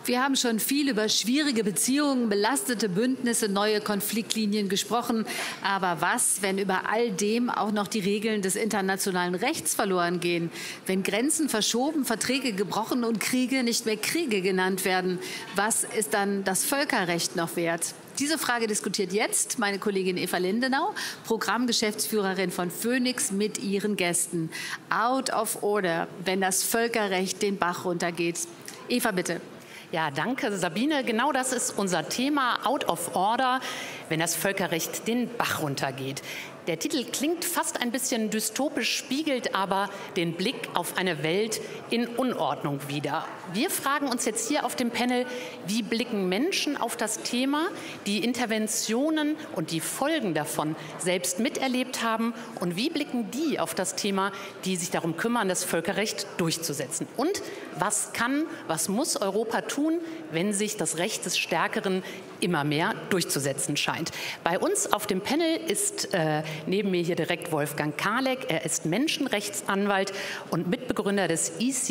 Wir haben schon viel über schwierige Beziehungen, belastete Bündnisse, neue Konfliktlinien gesprochen. Aber was, wenn über all dem auch noch die Regeln des internationalen Rechts verloren gehen? Wenn Grenzen verschoben, Verträge gebrochen und Kriege nicht mehr Kriege genannt werden? Was ist dann das Völkerrecht noch wert? Diese Frage diskutiert jetzt meine Kollegin Eva Lindenau, Programmgeschäftsführerin von Phoenix, mit ihren Gästen. Out of order, wenn das Völkerrecht den Bach runtergeht. Eva, bitte. Ja, danke, Sabine. Genau das ist unser Thema, Out of Order, wenn das Völkerrecht den Bach runtergeht. Der Titel klingt fast ein bisschen dystopisch, spiegelt aber den Blick auf eine Welt in Unordnung wider. Wir fragen uns jetzt hier auf dem Panel, wie blicken Menschen auf das Thema, die Interventionen und die Folgen davon selbst miterlebt haben, und wie blicken die auf das Thema, die sich darum kümmern, das Völkerrecht durchzusetzen. Und was muss Europa tun, wenn sich das Recht des Stärkeren immer mehr durchzusetzen scheint? Bei uns auf dem Panel ist neben mir hier direkt Wolfgang Karleck. Er ist Menschenrechtsanwalt und Mitbegründer des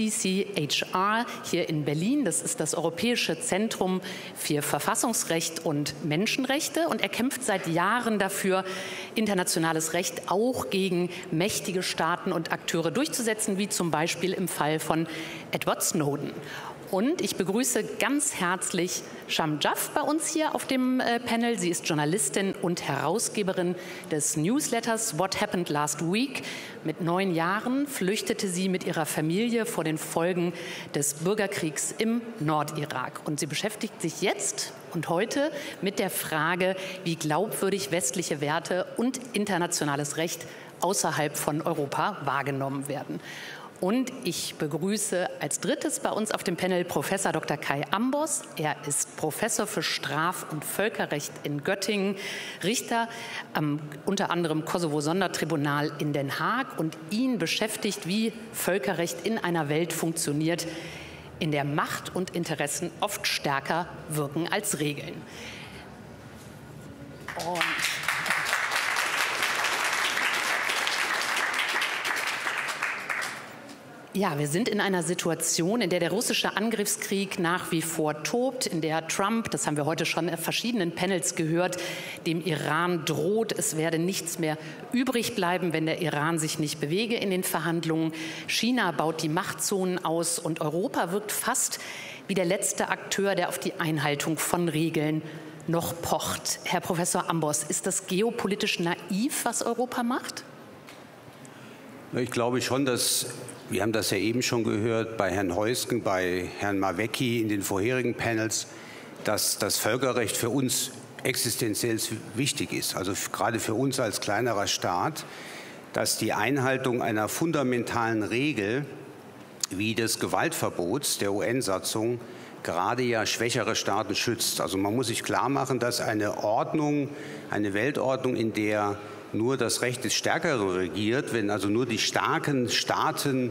ECCHR hier in Berlin. Das ist das Europäische Zentrum für Verfassungsrecht und Menschenrechte. Und er kämpft seit Jahren dafür, internationales Recht auch gegen mächtige Staaten und Akteure durchzusetzen, wie zum Beispiel im Fall von Edward Snowden. Und ich begrüße ganz herzlich Sham Jaff bei uns hier auf dem Panel. Sie ist Journalistin und Herausgeberin des Newsletters What Happened Last Week. Mit 9 Jahren flüchtete sie mit ihrer Familie vor den Folgen des Bürgerkriegs im Nordirak. Und sie beschäftigt sich jetzt und heute mit der Frage, wie glaubwürdig westliche Werte und internationales Recht außerhalb von Europa wahrgenommen werden. Und ich begrüße als drittes bei uns auf dem Panel Professor Dr. Kai Ambos. Er ist Professor für Straf- und Völkerrecht in Göttingen, Richter am unter anderem Kosovo-Sondertribunal in Den Haag. Und ihn beschäftigt, wie Völkerrecht in einer Welt funktioniert, in der Macht und Interessen oft stärker wirken als Regeln. Ja, wir sind in einer Situation, in der der russische Angriffskrieg nach wie vor tobt, in der Trump, das haben wir heute schon in verschiedenen Panels gehört, dem Iran droht, es werde nichts mehr übrig bleiben, wenn der Iran sich nicht bewege in den Verhandlungen. China baut die Machtzonen aus und Europa wirkt fast wie der letzte Akteur, der auf die Einhaltung von Regeln noch pocht. Herr Professor Ambos, ist das geopolitisch naiv, was Europa macht? Ich glaube schon, wir haben das ja eben schon gehört bei Herrn Heusgen, bei Herrn Mawecki in den vorherigen Panels, dass das Völkerrecht für uns existenziell wichtig ist. Also gerade für uns als kleinerer Staat, dass die Einhaltung einer fundamentalen Regel wie des Gewaltverbots der UN-Satzung gerade ja schwächere Staaten schützt. Also man muss sich klar machen, dass eine Weltordnung, in der nur das Recht des Stärkeren regiert, wenn also nur die starken Staaten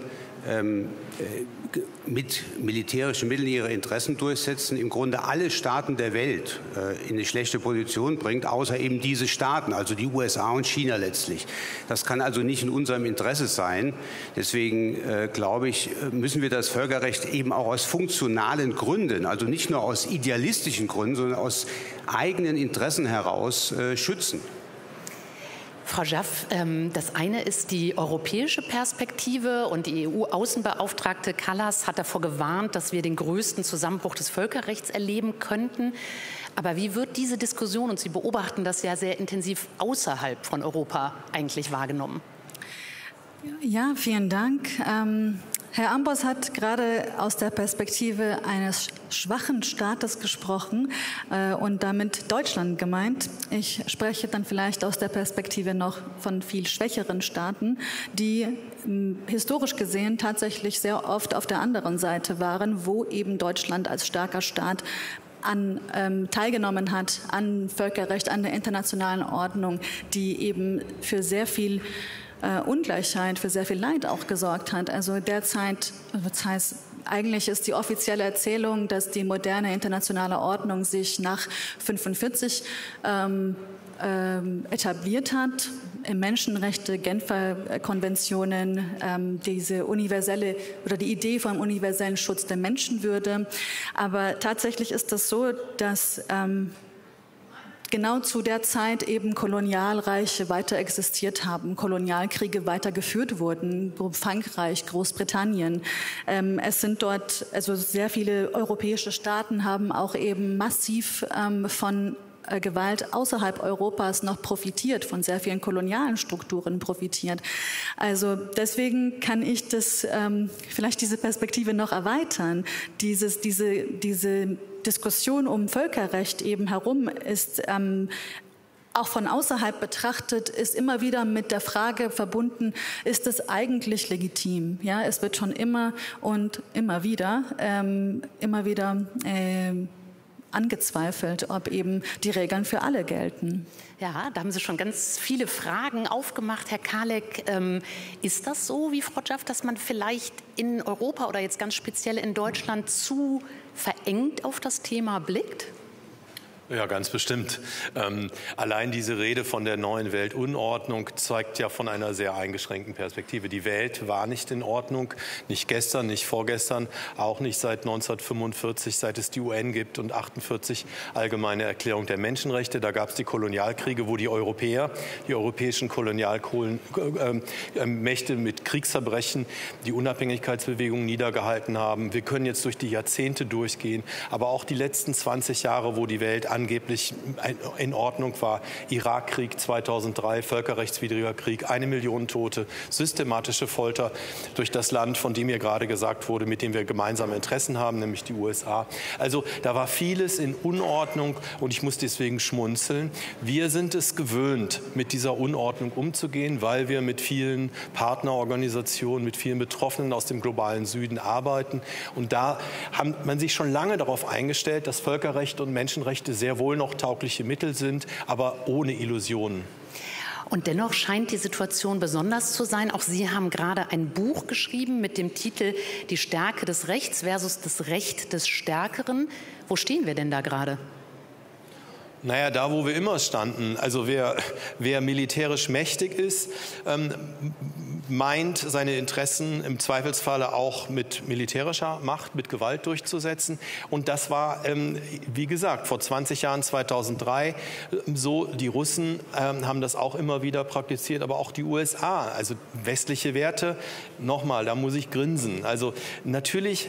mit militärischen Mitteln ihre Interessen durchsetzen, im Grunde alle Staaten der Welt in eine schlechte Position bringt, außer eben diese Staaten, also die USA und China letztlich. Das kann also nicht in unserem Interesse sein. Deswegen glaube ich, müssen wir das Völkerrecht eben auch aus funktionalen Gründen, also nicht nur aus idealistischen Gründen, sondern aus eigenen Interessen heraus schützen. Frau Jaff, das eine ist die europäische Perspektive, und die EU-Außenbeauftragte Kallas hat davor gewarnt, dass wir den größten Zusammenbruch des Völkerrechts erleben könnten. Aber wie wird diese Diskussion, und Sie beobachten das ja sehr intensiv, außerhalb von Europa eigentlich wahrgenommen? Ja, vielen Dank. Herr Ambos hat gerade aus der Perspektive eines schwachen Staates gesprochen und damit Deutschland gemeint. Ich spreche dann vielleicht aus der Perspektive noch von viel schwächeren Staaten, die historisch gesehen tatsächlich sehr oft auf der anderen Seite waren, wo eben Deutschland als starker Staat teilgenommen hat an Völkerrecht, an der internationalen Ordnung, die eben für sehr viel Ungleichheit, für sehr viel Leid auch gesorgt hat. Also derzeit, das heißt, eigentlich ist die offizielle Erzählung, dass die moderne internationale Ordnung sich nach 1945 etabliert hat, Menschenrechte, Genfer Konventionen, diese universelle oder die Idee vom universellen Schutz der Menschenwürde. Aber tatsächlich ist das so, dass genau zu der Zeit eben Kolonialreiche weiter existiert haben, Kolonialkriege weiter geführt wurden, Frankreich, Großbritannien. Es sind dort, also sehr viele europäische Staaten haben auch eben massiv von Gewalt außerhalb Europas noch profitiert, von sehr vielen kolonialen Strukturen profitiert. Also deswegen kann ich das vielleicht diese Perspektive noch erweitern. Diese Diskussion um Völkerrecht eben herum ist auch von außerhalb betrachtet, ist immer wieder mit der Frage verbunden, ist es eigentlich legitim? Ja, es wird schon immer und immer wieder angezweifelt, ob eben die Regeln für alle gelten. Ja, da haben Sie schon ganz viele Fragen aufgemacht, Herr Kaleck. Ist das so, wie Frau Jaff, dass man vielleicht in Europa oder jetzt ganz speziell in Deutschland zu verengt auf das Thema blickt? Ja, ganz bestimmt. Allein diese Rede von der neuen Weltunordnung zeigt ja von einer sehr eingeschränkten Perspektive. Die Welt war nicht in Ordnung, nicht gestern, nicht vorgestern, auch nicht seit 1945, seit es die UN gibt und 48 Allgemeine Erklärung der Menschenrechte. Da gab es die Kolonialkriege, wo die Europäer, die europäischen Kolonialmächte mit Kriegsverbrechen die Unabhängigkeitsbewegung niedergehalten haben. Wir können jetzt durch die Jahrzehnte durchgehen, aber auch die letzten 20 Jahre, wo die Welt angeblich in Ordnung war. Irakkrieg 2003, völkerrechtswidriger Krieg, 1 Million Tote, systematische Folter durch das Land, von dem mir gerade gesagt wurde, mit dem wir gemeinsame Interessen haben, nämlich die USA. Also da war vieles in Unordnung und ich muss deswegen schmunzeln. Wir sind es gewöhnt, mit dieser Unordnung umzugehen, weil wir mit vielen Partnerorganisationen, mit vielen Betroffenen aus dem globalen Süden arbeiten. Und da hat man sich schon lange darauf eingestellt, dass Völkerrecht und Menschenrechte sehr wohl noch taugliche Mittel sind, aber ohne Illusionen. Und dennoch scheint die Situation besonders zu sein. Auch Sie haben gerade ein Buch geschrieben mit dem Titel Die Stärke des Rechts versus das Recht des Stärkeren. Wo stehen wir denn da gerade? Naja, da, wo wir immer standen. Also wer militärisch mächtig ist, meint, seine Interessen im Zweifelsfalle auch mit militärischer Macht, mit Gewalt durchzusetzen. Und das war, wie gesagt, vor 20 Jahren, 2003, so. Die Russen haben das auch immer wieder praktiziert, aber auch die USA. Also westliche Werte, nochmal, da muss ich grinsen. Also natürlich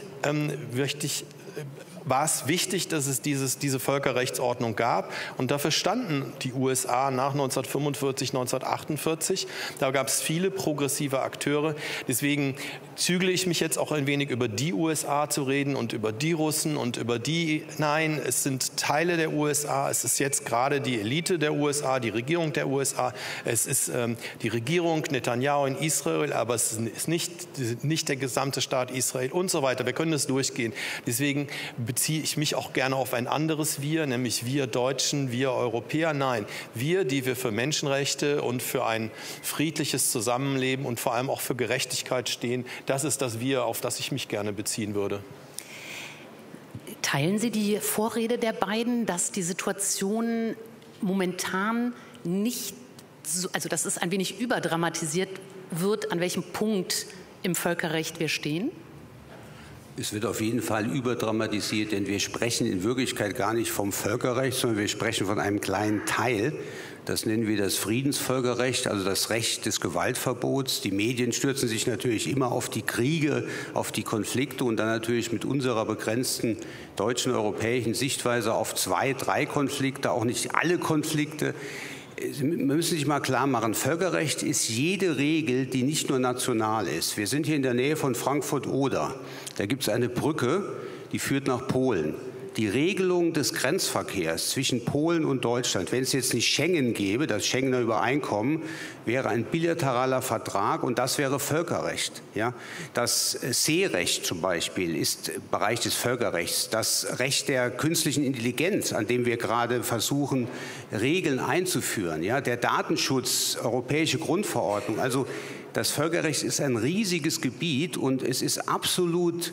war es wichtig, dass es diese Völkerrechtsordnung gab. Und dafür standen die USA nach 1945, 1948. Da gab es viele progressive Akteure. Deswegen zügle ich mich jetzt auch ein wenig über die USA zu reden und über die Russen und über die. Nein, es sind Teile der USA. Es ist jetzt gerade die Elite der USA, die Regierung der USA. Es ist die Regierung Netanyahu in Israel, aber es ist nicht der gesamte Staat Israel und so weiter. Wir können das durchgehen. Deswegen beziehe ich mich auch gerne auf ein anderes Wir, nämlich wir Deutschen, wir Europäer. Nein, wir, die wir für Menschenrechte und für ein friedliches Zusammenleben und vor allem auch für Gerechtigkeit stehen, das ist das Wir, auf das ich mich gerne beziehen würde. Teilen Sie die Vorrede der beiden, dass die Situation momentan nicht so, also dass es ein wenig überdramatisiert wird, an welchem Punkt im Völkerrecht wir stehen? Es wird auf jeden Fall überdramatisiert, denn wir sprechen in Wirklichkeit gar nicht vom Völkerrecht, sondern wir sprechen von einem kleinen Teil. Das nennen wir das Friedensvölkerrecht, also das Recht des Gewaltverbots. Die Medien stürzen sich natürlich immer auf die Kriege, auf die Konflikte und dann natürlich mit unserer begrenzten deutschen, europäischen Sichtweise auf 2, 3 Konflikte, auch nicht alle Konflikte. Wir müssen sich mal klar machen, Völkerrecht ist jede Regel, die nicht nur national ist. Wir sind hier in der Nähe von Frankfurt-Oder. Da gibt es eine Brücke, die führt nach Polen. Die Regelung des Grenzverkehrs zwischen Polen und Deutschland, wenn es jetzt nicht Schengen gäbe, das Schengener Übereinkommen, wäre ein bilateraler Vertrag und das wäre Völkerrecht. Ja? Das Seerecht zum Beispiel ist Bereich des Völkerrechts. Das Recht der künstlichen Intelligenz, an dem wir gerade versuchen, Regeln einzuführen. Ja? Der Datenschutz, Europäische Grundverordnung. Also das Völkerrecht ist ein riesiges Gebiet und es ist absolut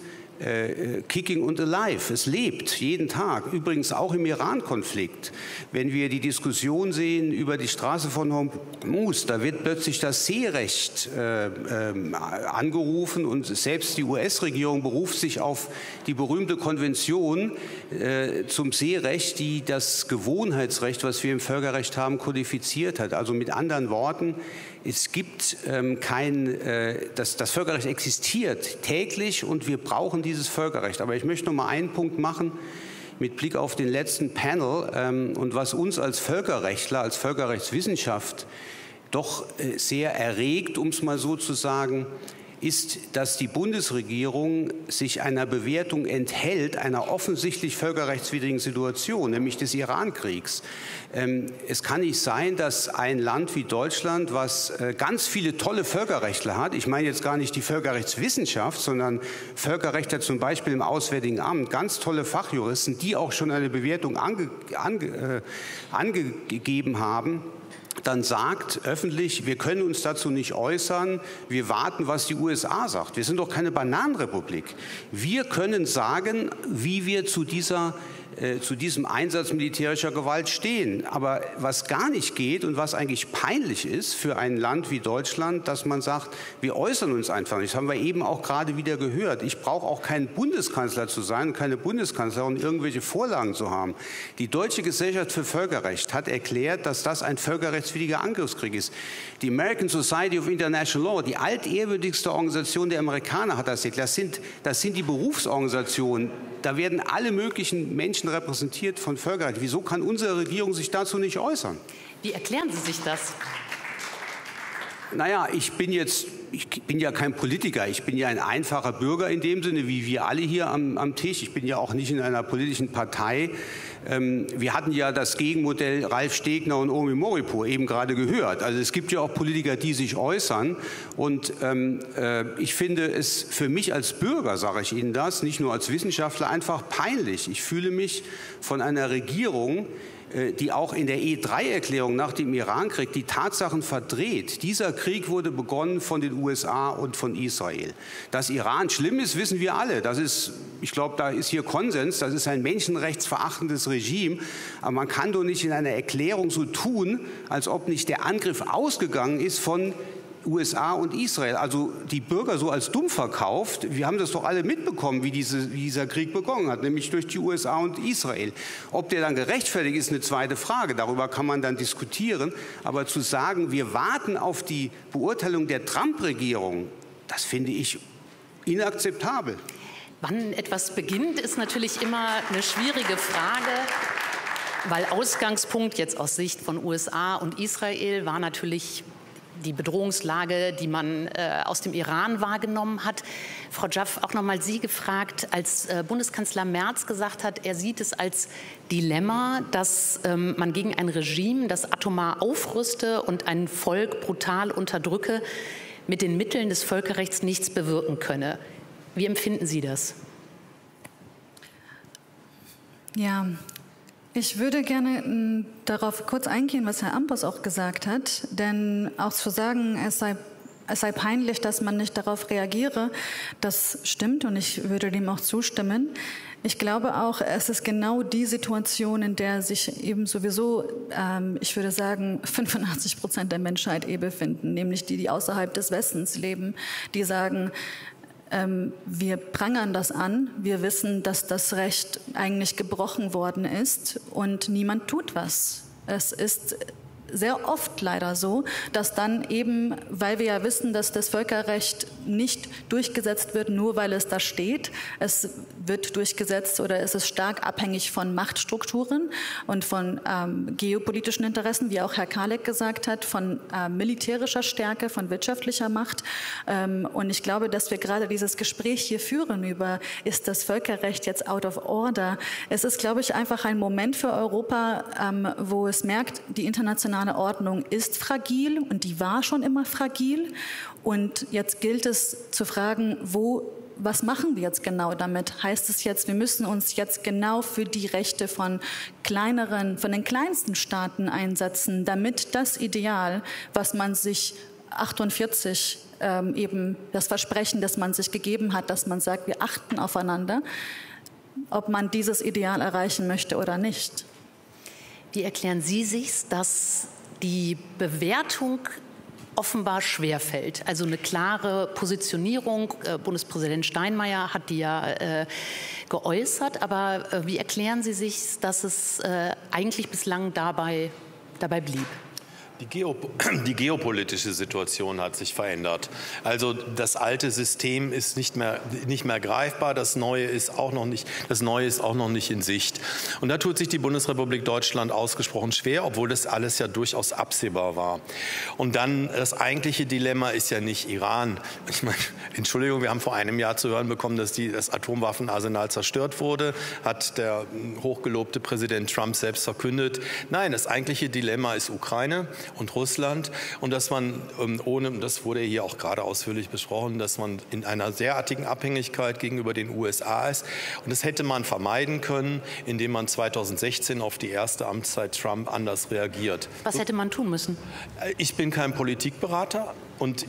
kicking und alive. Es lebt jeden Tag, übrigens auch im Iran-Konflikt. Wenn wir die Diskussion sehen über die Straße von Hormuz, da wird plötzlich das Seerecht angerufen und selbst die US-Regierung beruft sich auf die berühmte Konvention zum Seerecht, die das Gewohnheitsrecht, was wir im Völkerrecht haben, kodifiziert hat. Also mit anderen Worten, es gibt das Völkerrecht existiert täglich und wir brauchen dieses Völkerrecht. Aber ich möchte noch mal einen Punkt machen mit Blick auf den letzten Panel und was uns als Völkerrechtler, als Völkerrechtswissenschaft doch sehr erregt, um es mal so zu sagen, ist, dass die Bundesregierung sich einer Bewertung enthält, einer offensichtlich völkerrechtswidrigen Situation, nämlich des Irankriegs. Es kann nicht sein, dass ein Land wie Deutschland, was ganz viele tolle Völkerrechtler hat, ich meine jetzt gar nicht die Völkerrechtswissenschaft, sondern Völkerrechtler zum Beispiel im Auswärtigen Amt, ganz tolle Fachjuristen, die auch schon eine Bewertung angegeben haben, dann sagt öffentlich, wir können uns dazu nicht äußern, wir warten, was die USA sagt. Wir sind doch keine Bananenrepublik. Wir können sagen, wie wir zu diesem Einsatz militärischer Gewalt stehen. Aber was gar nicht geht und was eigentlich peinlich ist für ein Land wie Deutschland, dass man sagt, wir äußern uns einfach nicht. Das haben wir eben auch gerade wieder gehört. Ich brauche auch kein Bundeskanzler zu sein und keine Bundeskanzlerin, irgendwelche Vorlagen zu haben. Die Deutsche Gesellschaft für Völkerrecht hat erklärt, dass das ein völkerrechtswidriger Angriffskrieg ist. Die American Society of International Law, die altehrwürdigste Organisation der Amerikaner, hat das erklärt. Das sind die Berufsorganisationen. Da werden alle möglichen Menschen repräsentiert von Völkerrecht. Wieso kann unsere Regierung sich dazu nicht äußern? Wie erklären Sie sich das? Naja, ich bin ja kein Politiker. Ich bin ja ein einfacher Bürger in dem Sinne, wie wir alle hier am Tisch. Ich bin ja auch nicht in einer politischen Partei. Wir hatten ja das Gegenmodell Ralf Stegner und Omi Moripur eben gerade gehört. Also es gibt ja auch Politiker, die sich äußern. Und ich finde es für mich als Bürger, sage ich Ihnen das, nicht nur als Wissenschaftler, einfach peinlich. Ich fühle mich von einer Regierung, die auch in der E3-Erklärung nach dem Irankrieg die Tatsachen verdreht. Dieser Krieg wurde begonnen von den USA und von Israel. Dass Iran schlimm ist, wissen wir alle. Ich glaube, da ist hier Konsens. Das ist ein menschenrechtsverachtendes Regime. Aber man kann doch nicht in einer Erklärung so tun, als ob nicht der Angriff ausgegangen ist von USA und Israel, also die Bürger so als dumm verkauft. Wir haben das doch alle mitbekommen, wie dieser Krieg begonnen hat, nämlich durch die USA und Israel. Ob der dann gerechtfertigt ist, eine zweite Frage. Darüber kann man dann diskutieren. Aber zu sagen, wir warten auf die Beurteilung der Trump-Regierung, das finde ich inakzeptabel. Wann etwas beginnt, ist natürlich immer eine schwierige Frage. Weil Ausgangspunkt jetzt aus Sicht von USA und Israel war natürlich die Bedrohungslage, die man aus dem Iran wahrgenommen hat. Frau Jaff, auch noch mal Sie gefragt, als Bundeskanzler Merz gesagt hat, er sieht es als Dilemma, dass man gegen ein Regime, das atomar aufrüste und ein Volk brutal unterdrücke, mit den Mitteln des Völkerrechts nichts bewirken könne. Wie empfinden Sie das? Ja, ich würde gerne darauf kurz eingehen, was Herr Ambros auch gesagt hat, denn auch zu sagen, es sei peinlich, dass man nicht darauf reagiere, das stimmt und ich würde dem auch zustimmen. Ich glaube auch, es ist genau die Situation, in der sich eben sowieso, ich würde sagen, 85% der Menschheit befinden, nämlich die außerhalb des Westens leben, die sagen, wir prangern das an, wir wissen, dass das Recht eigentlich gebrochen worden ist und niemand tut was. Es ist sehr oft leider so, dass dann eben, weil wir ja wissen, dass das Völkerrecht nicht durchgesetzt wird, nur weil es da steht. Es wird durchgesetzt oder es ist stark abhängig von Machtstrukturen und von geopolitischen Interessen, wie auch Herr Kaleck gesagt hat, von militärischer Stärke, von wirtschaftlicher Macht. Und ich glaube, dass wir gerade dieses Gespräch hier führen über, ist das Völkerrecht jetzt out of order? Es ist, glaube ich, einfach ein Moment für Europa, wo es merkt, die internationale Ordnung ist fragil und die war schon immer fragil. Und jetzt gilt es zu fragen, was machen wir jetzt genau damit? Heißt es jetzt, wir müssen uns jetzt genau für die Rechte von den kleinsten Staaten einsetzen, damit das Ideal, was man sich 48 eben das Versprechen, das man sich gegeben hat, dass man sagt, wir achten aufeinander, ob man dieses Ideal erreichen möchte oder nicht. Wie erklären Sie sich, dass die Bewertung offenbar schwerfällt? Also eine klare Positionierung, Bundespräsident Steinmeier hat die ja geäußert, aber wie erklären Sie sich, dass es eigentlich bislang dabei blieb? Die geopolitische Situation hat sich verändert. Also das alte System ist nicht mehr greifbar, das Neue ist auch noch nicht in Sicht. Und da tut sich die Bundesrepublik Deutschland ausgesprochen schwer, obwohl das alles ja durchaus absehbar war. Und dann das eigentliche Dilemma ist ja nicht Iran. Ich meine, Entschuldigung, wir haben vor einem Jahr zu hören bekommen, dass das Atomwaffenarsenal zerstört wurde, hat der hochgelobte Präsident Trump selbst verkündet. Nein, das eigentliche Dilemma ist Ukraine und Russland und dass man das wurde hier auch gerade ausführlich besprochen, dass man in einer derartigen Abhängigkeit gegenüber den USA ist. Und das hätte man vermeiden können, indem man 2016 auf die erste Amtszeit Trump anders reagiert. Was hätte man tun müssen? Ich bin kein Politikberater. Und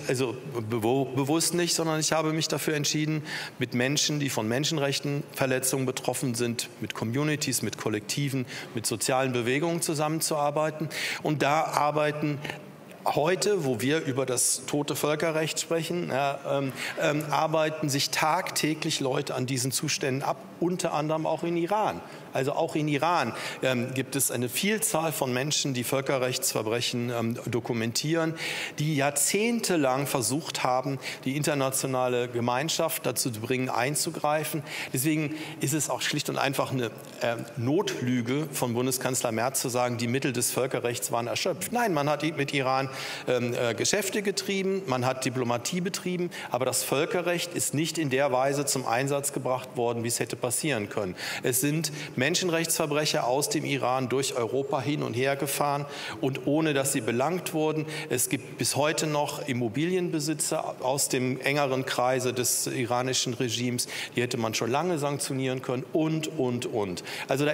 bewusst nicht, sondern ich habe mich dafür entschieden, mit Menschen, die von Menschenrechtsverletzungen betroffen sind, mit Communities, mit Kollektiven, mit sozialen Bewegungen zusammenzuarbeiten. Und da arbeiten heute, wo wir über das tote Völkerrecht sprechen, arbeiten sich tagtäglich Leute an diesen Zuständen ab, unter anderem auch in Iran. Also auch in Iran gibt es eine Vielzahl von Menschen, die Völkerrechtsverbrechen dokumentieren, die jahrzehntelang versucht haben, die internationale Gemeinschaft dazu zu bringen, einzugreifen. Deswegen ist es auch schlicht und einfach eine Notlüge von Bundeskanzler Merz zu sagen, die Mittel des Völkerrechts waren erschöpft. Nein, man hat mit Iran Geschäfte getrieben, man hat Diplomatie betrieben, aber das Völkerrecht ist nicht in der Weise zum Einsatz gebracht worden, wie es hätte passieren können. Es sind Menschenrechtsverbrecher aus dem Iran durch Europa hin und her gefahren und ohne, dass sie belangt wurden. Es gibt bis heute noch Immobilienbesitzer aus dem engeren Kreise des iranischen Regimes, die hätte man schon lange sanktionieren können und. Also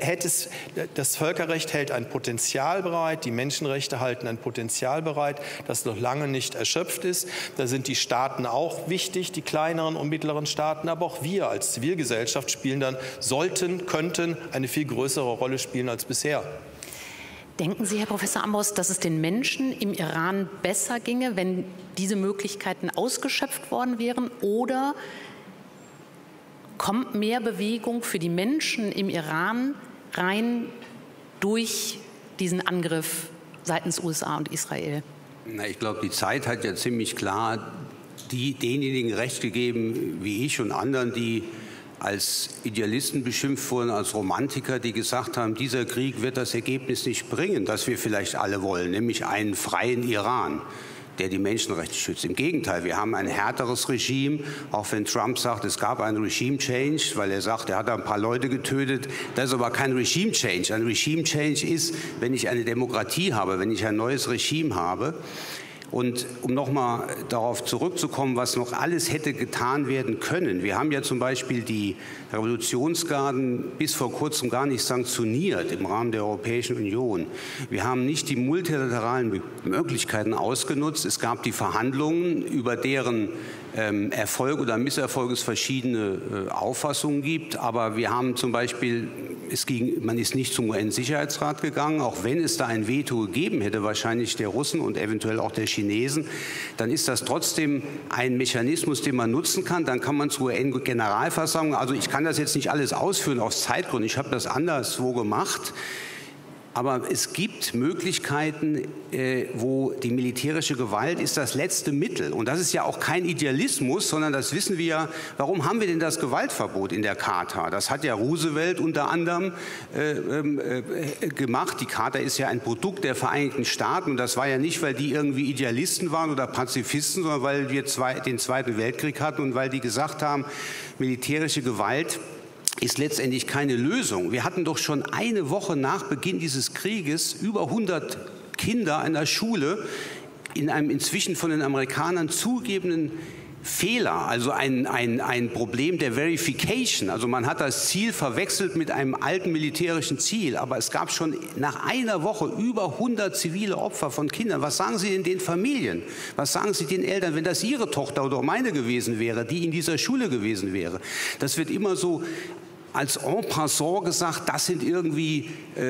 das Völkerrecht hält ein Potenzial bereit, die Menschenrechte halten ein Potenzial bereit, das noch lange nicht erschöpft ist. Da sind die Staaten auch wichtig, die kleineren und mittleren Staaten, aber auch wir als Zivilgesellschaft könnten eine viel größere Rolle spielen als bisher. Denken Sie, Herr Professor Amboss, dass es den Menschen im Iran besser ginge, wenn diese Möglichkeiten ausgeschöpft worden wären? Oder kommt mehr Bewegung für die Menschen im Iran rein durch diesen Angriff seitens USA und Israel? Na, ich glaube, die Zeit hat ja ziemlich klar denjenigen Recht gegeben, wie ich und anderen, die als Idealisten beschimpft wurden, als Romantiker, die gesagt haben, dieser Krieg wird das Ergebnis nicht bringen, das wir vielleicht alle wollen, nämlich einen freien Iran, der die Menschenrechte schützt. Im Gegenteil, wir haben ein härteres Regime, auch wenn Trump sagt, es gab einen Regime-Change, weil er sagt, er hat ein paar Leute getötet. Das ist aber kein Regime-Change. Ein Regime-Change ist, wenn ich eine Demokratie habe, wenn ich ein neues Regime habe. Und um nochmal darauf zurückzukommen, was noch alles hätte getan werden können. Wir haben ja zum Beispiel die Revolutionsgarden bis vor kurzem gar nicht sanktioniert im Rahmen der Europäischen Union. Wir haben nicht die multilateralen Möglichkeiten ausgenutzt. Es gab die Verhandlungen, über deren Erfolg oder Misserfolg es verschiedene Auffassungen gibt. Aber wir haben zum Beispiel, man ist nicht zum UN-Sicherheitsrat gegangen, auch wenn es da ein Veto gegeben hätte, wahrscheinlich der Russen und eventuell auch der Chinesen, dann ist das trotzdem ein Mechanismus, den man nutzen kann. Dann kann man zur UN-Generalversammlung, also ich kann das jetzt nicht alles ausführen aus Zeitgründen, ich habe das anderswo gemacht. Aber es gibt Möglichkeiten, wo die militärische Gewalt ist das letzte Mittel. Und das ist ja auch kein Idealismus, sondern das wissen wir ja. Warum haben wir denn das Gewaltverbot in der Charta? Das hat ja Roosevelt unter anderem gemacht. Die Charta ist ja ein Produkt der Vereinigten Staaten. Und das war ja nicht, weil die irgendwie Idealisten waren oder Pazifisten, sondern weil wir den Zweiten Weltkrieg hatten und weil die gesagt haben, militärische Gewalt ist letztendlich keine Lösung. Wir hatten doch schon eine Woche nach Beginn dieses Krieges über 100 Kinder einer Schule in einem inzwischen von den Amerikanern zugegebenen Fehler, also ein Problem der Verification. Also man hat das Ziel verwechselt mit einem alten militärischen Ziel, aber es gab schon nach einer Woche über 100 zivile Opfer von Kindern. Was sagen Sie denn den Familien? Was sagen Sie den Eltern, wenn das Ihre Tochter oder meine gewesen wäre, die in dieser Schule gewesen wäre? Das wird immer so als en passant gesagt, das sind irgendwie,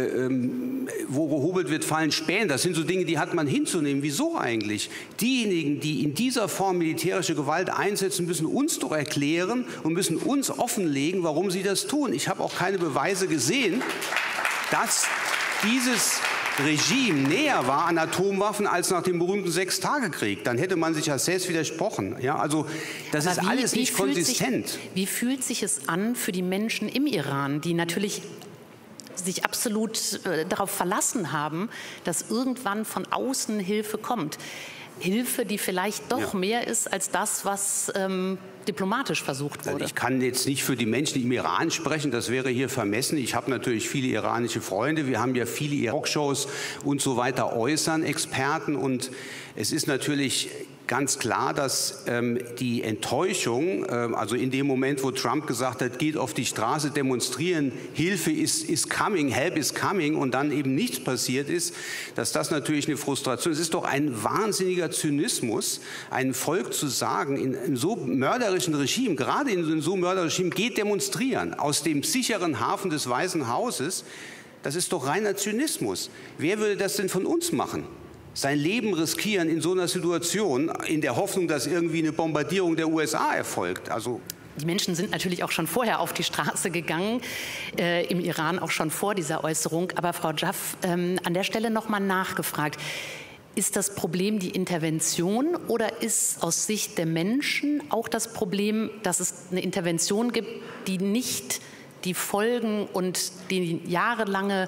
wo gehobelt wird, fallen Späne. Das sind so Dinge, die hat man hinzunehmen. Wieso eigentlich? Diejenigen, die in dieser Form militärische Gewalt einsetzen, müssen uns doch erklären und müssen uns offenlegen, warum sie das tun. Ich habe auch keine Beweise gesehen, dass dieses Regime näher war an Atomwaffen als nach dem berühmten Sechstagekrieg. Dann hätte man sich ja selbst widersprochen. Ja, also das ist alles nicht konsistent. Wie fühlt sich es an für die Menschen im Iran, die natürlich sich absolut darauf verlassen haben, dass irgendwann von außen Hilfe kommt? Hilfe, die vielleicht doch mehr ist als das, was diplomatisch versucht wurde. Ich kann jetzt nicht für die Menschen im Iran sprechen, das wäre hier vermessen. Ich habe natürlich viele iranische Freunde, wir haben ja viele Talkshows und so weiter, äußern Experten, und es ist natürlich ganz klar, dass die Enttäuschung, also in dem Moment, wo Trump gesagt hat, geht auf die Straße, demonstrieren, Hilfe is coming, help is coming, und dann eben nichts passiert ist, dass das natürlich eine Frustration ist. Es ist doch ein wahnsinniger Zynismus, einem Volk zu sagen, in einem so mörderischen Regime, gerade in einem so mörderischen Regime, geht demonstrieren aus dem sicheren Hafen des Weißen Hauses. Das ist doch reiner Zynismus. Wer würde das denn von uns machen? Sein Leben riskieren in so einer Situation, in der Hoffnung, dass irgendwie eine Bombardierung der USA erfolgt. Also die Menschen sind natürlich auch schon vorher auf die Straße gegangen, im Iran auch schon vor dieser Äußerung. Aber Frau Jaff, an der Stelle noch mal nachgefragt. Ist das Problem die Intervention oder ist aus Sicht der Menschen auch das Problem, dass es eine Intervention gibt, die nicht die Folgen und die jahrelange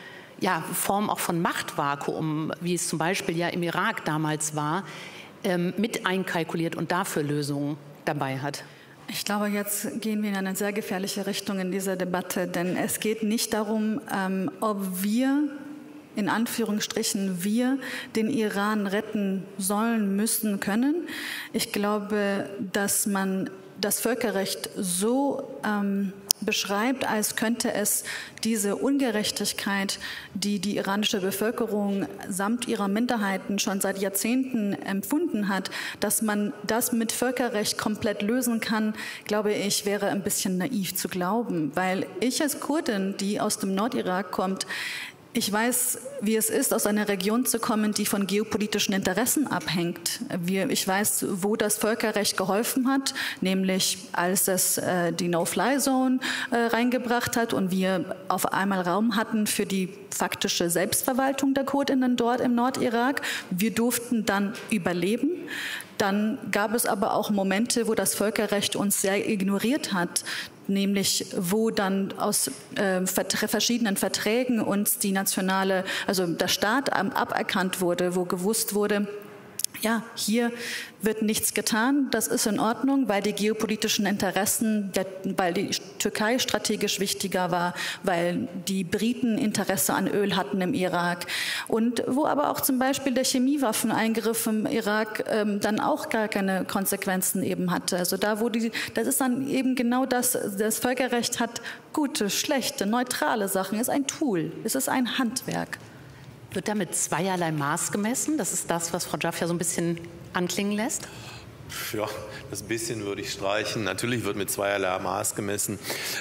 Form auch von Machtvakuum, wie es zum Beispiel ja im Irak damals war, mit einkalkuliert und dafür Lösungen dabei hat? Ich glaube, jetzt gehen wir in eine sehr gefährliche Richtung in dieser Debatte, denn es geht nicht darum, ob wir, in Anführungsstrichen, wir den Iran retten sollen, müssen, können. Ich glaube, dass man das Völkerrecht so beschreibt, als könnte es diese Ungerechtigkeit, die die iranische Bevölkerung samt ihrer Minderheiten schon seit Jahrzehnten empfunden hat, dass man das mit Völkerrecht komplett lösen kann, glaube ich, wäre ein bisschen naiv zu glauben. Weil ich als Kurdin, die aus dem Nordirak kommt, ich weiß, wie es ist, aus einer Region zu kommen, die von geopolitischen Interessen abhängt. Ich weiß, wo das Völkerrecht geholfen hat, nämlich als es die No-Fly-Zone reingebracht hat und wir auf einmal Raum hatten für die faktische Selbstverwaltung der Kurdinnen dort im Nordirak. Wir durften dann überleben. Dann gab es aber auch Momente, wo das Völkerrecht uns sehr ignoriert hat, nämlich wo dann aus verschiedenen Verträgen uns die nationale, also der Staat aberkannt wurde, wo gewusst wurde, ja, hier wird nichts getan, das ist in Ordnung, weil die geopolitischen Interessen, weil die Türkei strategisch wichtiger war, weil die Briten Interesse an Öl hatten im Irak und wo aber auch zum Beispiel der Chemiewaffeneingriff im Irak dann auch gar keine Konsequenzen eben hatte. Also da, das ist dann eben genau das Völkerrecht hat gute, schlechte, neutrale Sachen, ist ein Tool, es ist ein Handwerk. Wird damit zweierlei Maß gemessen? Das ist das, was Frau Jaff ja so ein bisschen anklingen lässt. Ja, das bisschen würde ich streichen. Natürlich wird mit zweierlei Maß gemessen.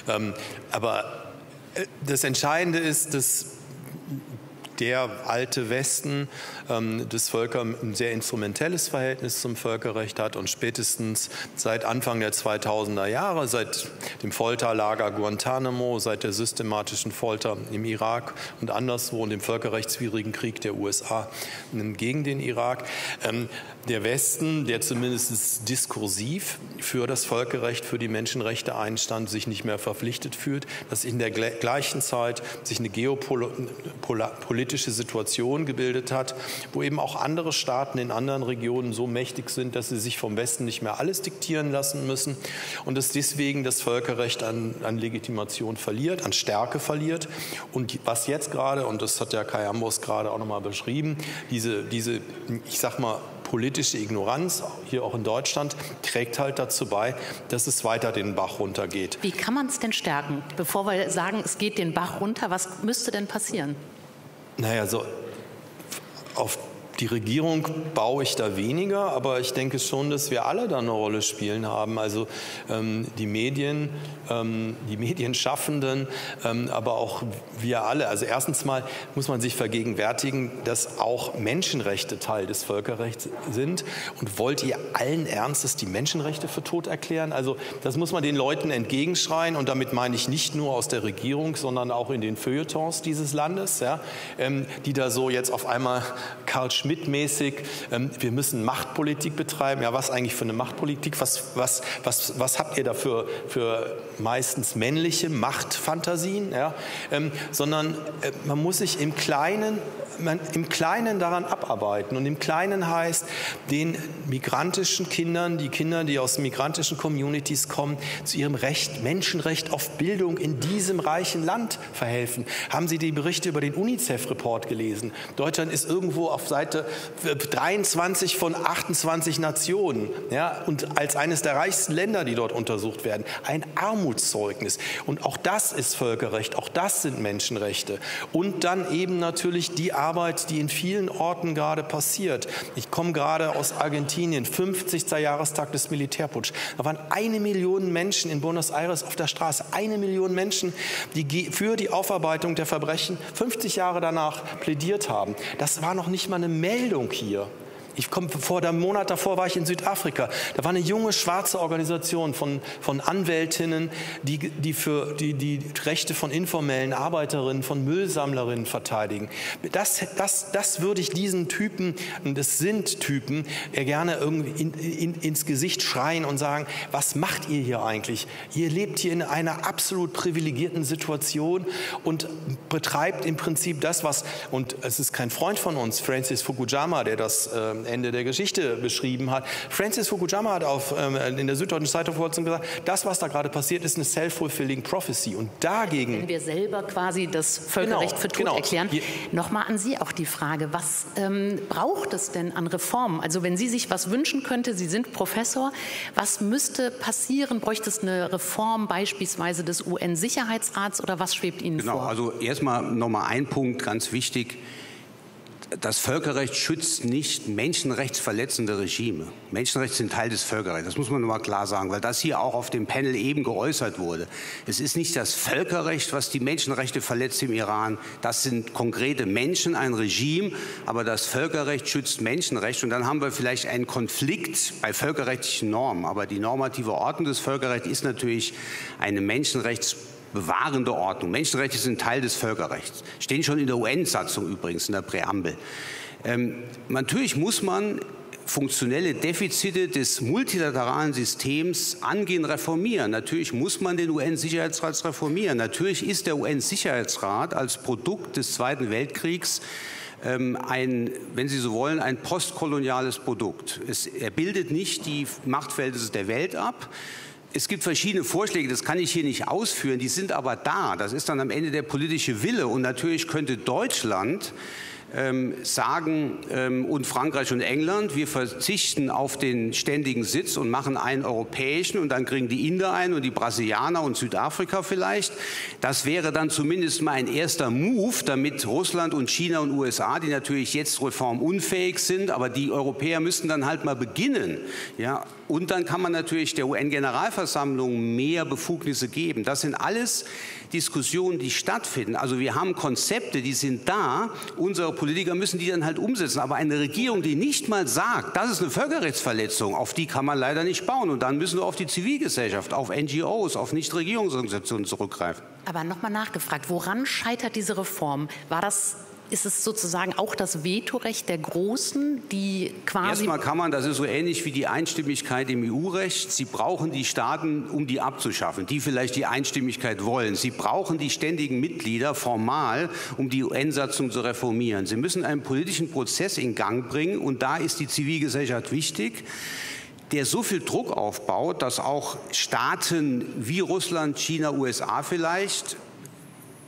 Aber das Entscheidende ist, dass der alte Westen des ein sehr instrumentelles Verhältnis zum Völkerrecht hat und spätestens seit Anfang der 2000er Jahre, seit dem Folterlager Guantanamo, seit der systematischen Folter im Irak und anderswo und dem völkerrechtswidrigen Krieg der USA gegen den Irak, der Westen, der zumindest diskursiv für das Völkerrecht, für die Menschenrechte einstand, sich nicht mehr verpflichtet fühlt, dass in der gleichen Zeit sich eine geopolitische Situation gebildet hat, wo eben auch andere Staaten in anderen Regionen so mächtig sind, dass sie sich vom Westen nicht mehr alles diktieren lassen müssen und dass deswegen das Völkerrecht an Legitimation verliert, an Stärke verliert. Und was jetzt gerade, und das hat ja Kai Ambros gerade auch nochmal beschrieben, diese, ich sag mal, politische Ignoranz, hier auch in Deutschland, trägt halt dazu bei, dass es weiter den Bach runtergeht. Wie kann man es denn stärken? Bevor wir sagen, es geht den Bach runter, was müsste denn passieren? Naja, so auf die Regierung baue ich da weniger, aber ich denke schon, dass wir alle da eine Rolle spielen haben. Also die Medien, die Medienschaffenden, aber auch wir alle. Also erstens mal muss man sich vergegenwärtigen, dass auch Menschenrechte Teil des Völkerrechts sind. Und wollt ihr allen Ernstes die Menschenrechte für tot erklären? Also das muss man den Leuten entgegenschreien. Und damit meine ich nicht nur aus der Regierung, sondern auch in den Feuilletons dieses Landes, ja, die da so jetzt auf einmal Karl Schmidt-mäßig, wir müssen Machtpolitik betreiben. Ja, was eigentlich für eine Machtpolitik? Was habt ihr dafür für meistens männliche Machtfantasien? Ja? Sondern man muss sich im Kleinen daran abarbeiten. Und im Kleinen heißt, den migrantischen Kindern, die Kinder, die aus migrantischen Communities kommen, zu ihrem Recht, Menschenrecht auf Bildung in diesem reichen Land verhelfen. Haben Sie die Berichte über den UNICEF-Report gelesen? Deutschland ist irgendwo auf Seite 23 von 28 Nationen, ja, und als eines der reichsten Länder, die dort untersucht werden. Ein Armutszeugnis. Und auch das ist Völkerrecht, auch das sind Menschenrechte. Und dann eben natürlich die Arbeit, die in vielen Orten gerade passiert. Ich komme gerade aus Argentinien, 50. Jahrestag des Militärputsch. Da waren 1 Million Menschen in Buenos Aires auf der Straße. 1 Million Menschen, die für die Aufarbeitung der Verbrechen 50 Jahre danach plädiert haben. Das war noch nicht mal eine Meldung hier. Einen Monat davor war ich in Südafrika. Da war eine junge schwarze Organisation von Anwältinnen, die für die Rechte von informellen Arbeiterinnen, von Müllsammlerinnen verteidigen. Das würde ich diesen Typen, und das sind Typen, gerne irgendwie ins Gesicht schreien und sagen, was macht ihr hier eigentlich? Ihr lebt hier in einer absolut privilegierten Situation und betreibt im Prinzip das, und es ist kein Freund von uns, Francis Fukuyama, der das Ende der Geschichte beschrieben hat. Francis Fukuyama hat in der Süddeutschen Zeitung gesagt, das, was da gerade passiert, ist eine self-fulfilling prophecy. Und dagegen... Wenn wir selber quasi das Völkerrecht für tot erklären. Nochmal an Sie auch die Frage, was braucht es denn an Reformen? Also wenn Sie sich was wünschen könnte, Sie sind Professor, was müsste passieren? Bräuchte es eine Reform beispielsweise des UN-Sicherheitsrats oder was schwebt Ihnen vor? Genau, also erstmal nochmal ein Punkt, ganz wichtig. Das Völkerrecht schützt nicht menschenrechtsverletzende Regime. Menschenrechte sind Teil des Völkerrechts. Das muss man nur mal klar sagen, weil das hier auch auf dem Panel eben geäußert wurde. Es ist nicht das Völkerrecht, was die Menschenrechte verletzt im Iran. Das sind konkrete Menschen, ein Regime. Aber das Völkerrecht schützt Menschenrechte. Und dann haben wir vielleicht einen Konflikt bei völkerrechtlichen Normen. Aber die normative Ordnung des Völkerrechts ist natürlich eine menschenrechtsbewahrende Ordnung. Menschenrechte sind Teil des Völkerrechts. Stehen schon in der UN-Satzung übrigens, in der Präambel. Natürlich muss man funktionelle Defizite des multilateralen Systems angehen, reformieren. Natürlich muss man den UN-Sicherheitsrat reformieren. Natürlich ist der UN-Sicherheitsrat als Produkt des Zweiten Weltkriegs wenn Sie so wollen, ein postkoloniales Produkt. Er bildet nicht die Machtverhältnisse der Welt ab. Es gibt verschiedene Vorschläge, das kann ich hier nicht ausführen, die sind aber da. Das ist dann am Ende der politische Wille. Und natürlich könnte Deutschland sagen und Frankreich und England, wir verzichten auf den ständigen Sitz und machen einen europäischen und dann kriegen die Inder einen und die Brasilianer und Südafrika vielleicht. Das wäre dann zumindest mal ein erster Move, damit Russland und China und USA, die natürlich jetzt reformunfähig sind, aber die Europäer müssten dann halt mal beginnen. Ja? Und dann kann man natürlich der UN-Generalversammlung mehr Befugnisse geben. Das sind alles Diskussionen, die stattfinden. Also wir haben Konzepte, die sind da. Unsere Politiker müssen die dann halt umsetzen. Aber eine Regierung, die nicht mal sagt, das ist eine Völkerrechtsverletzung, auf die kann man leider nicht bauen. Und dann müssen wir auf die Zivilgesellschaft, auf NGOs, auf Nichtregierungsorganisationen zurückgreifen. Aber nochmal nachgefragt, woran scheitert diese Reform? Ist es sozusagen auch das Vetorecht der Großen, die quasi... Erstmal kann man, das ist so ähnlich wie die Einstimmigkeit im EU-Recht, Sie brauchen die Staaten, um die abzuschaffen, die vielleicht die Einstimmigkeit wollen. Sie brauchen die ständigen Mitglieder formal, um die UN-Satzung zu reformieren. Sie müssen einen politischen Prozess in Gang bringen und da ist die Zivilgesellschaft wichtig, der so viel Druck aufbaut, dass auch Staaten wie Russland, China, USA vielleicht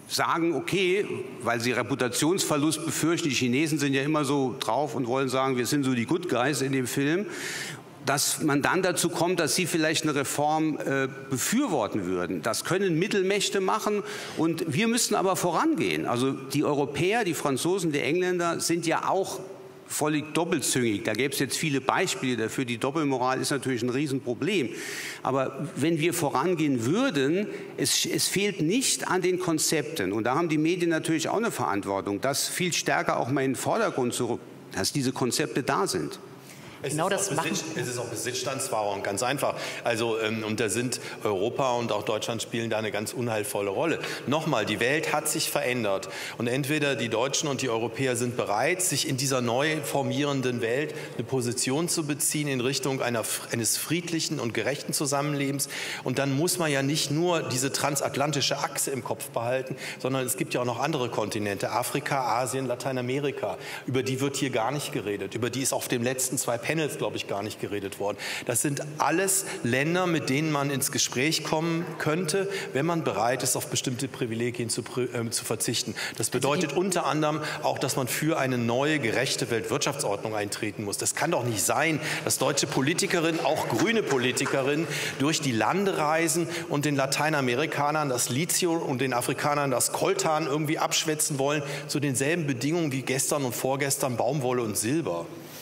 sagen, okay, weil sie Reputationsverlust befürchten, die Chinesen sind ja immer so drauf und wollen sagen, wir sind so die Good Guys in dem Film, dass man dann dazu kommt, dass sie vielleicht eine Reform befürworten würden. Das können Mittelmächte machen und wir müssen aber vorangehen. Also die Europäer, die Franzosen, die Engländer sind ja auch völlig doppelzüngig. Da gäbe es jetzt viele Beispiele dafür. Die Doppelmoral ist natürlich ein Riesenproblem. Aber wenn wir vorangehen würden, es fehlt nicht an den Konzepten. Und da haben die Medien natürlich auch eine Verantwortung, das viel stärker auch mal in den Vordergrund zu rücken, dass diese Konzepte da sind. Es ist auch Besitzstandswahrung, ganz einfach. Also, und da sind Europa und auch Deutschland spielen da eine ganz unheilvolle Rolle. Nochmal, die Welt hat sich verändert. Und entweder die Deutschen und die Europäer sind bereit, sich in dieser neu formierenden Welt eine Position zu beziehen in Richtung eines friedlichen und gerechten Zusammenlebens. Und dann muss man ja nicht nur diese transatlantische Achse im Kopf behalten, sondern es gibt ja auch noch andere Kontinente, Afrika, Asien, Lateinamerika. Über die wird hier gar nicht geredet. Über die ist auf den letzten 2 Panels, glaube ich, gar nicht geredet worden. Das sind alles Länder, mit denen man ins Gespräch kommen könnte, wenn man bereit ist, auf bestimmte Privilegien zu verzichten. Das bedeutet unter anderem auch, dass man für eine neue, gerechte Weltwirtschaftsordnung eintreten muss. Das kann doch nicht sein, dass deutsche Politikerinnen, auch grüne Politikerinnen, durch die Lande reisen und den Lateinamerikanern das Lithium und den Afrikanern das Coltan irgendwie abschwätzen wollen, zu denselben Bedingungen wie gestern und vorgestern Baumwolle und Silber.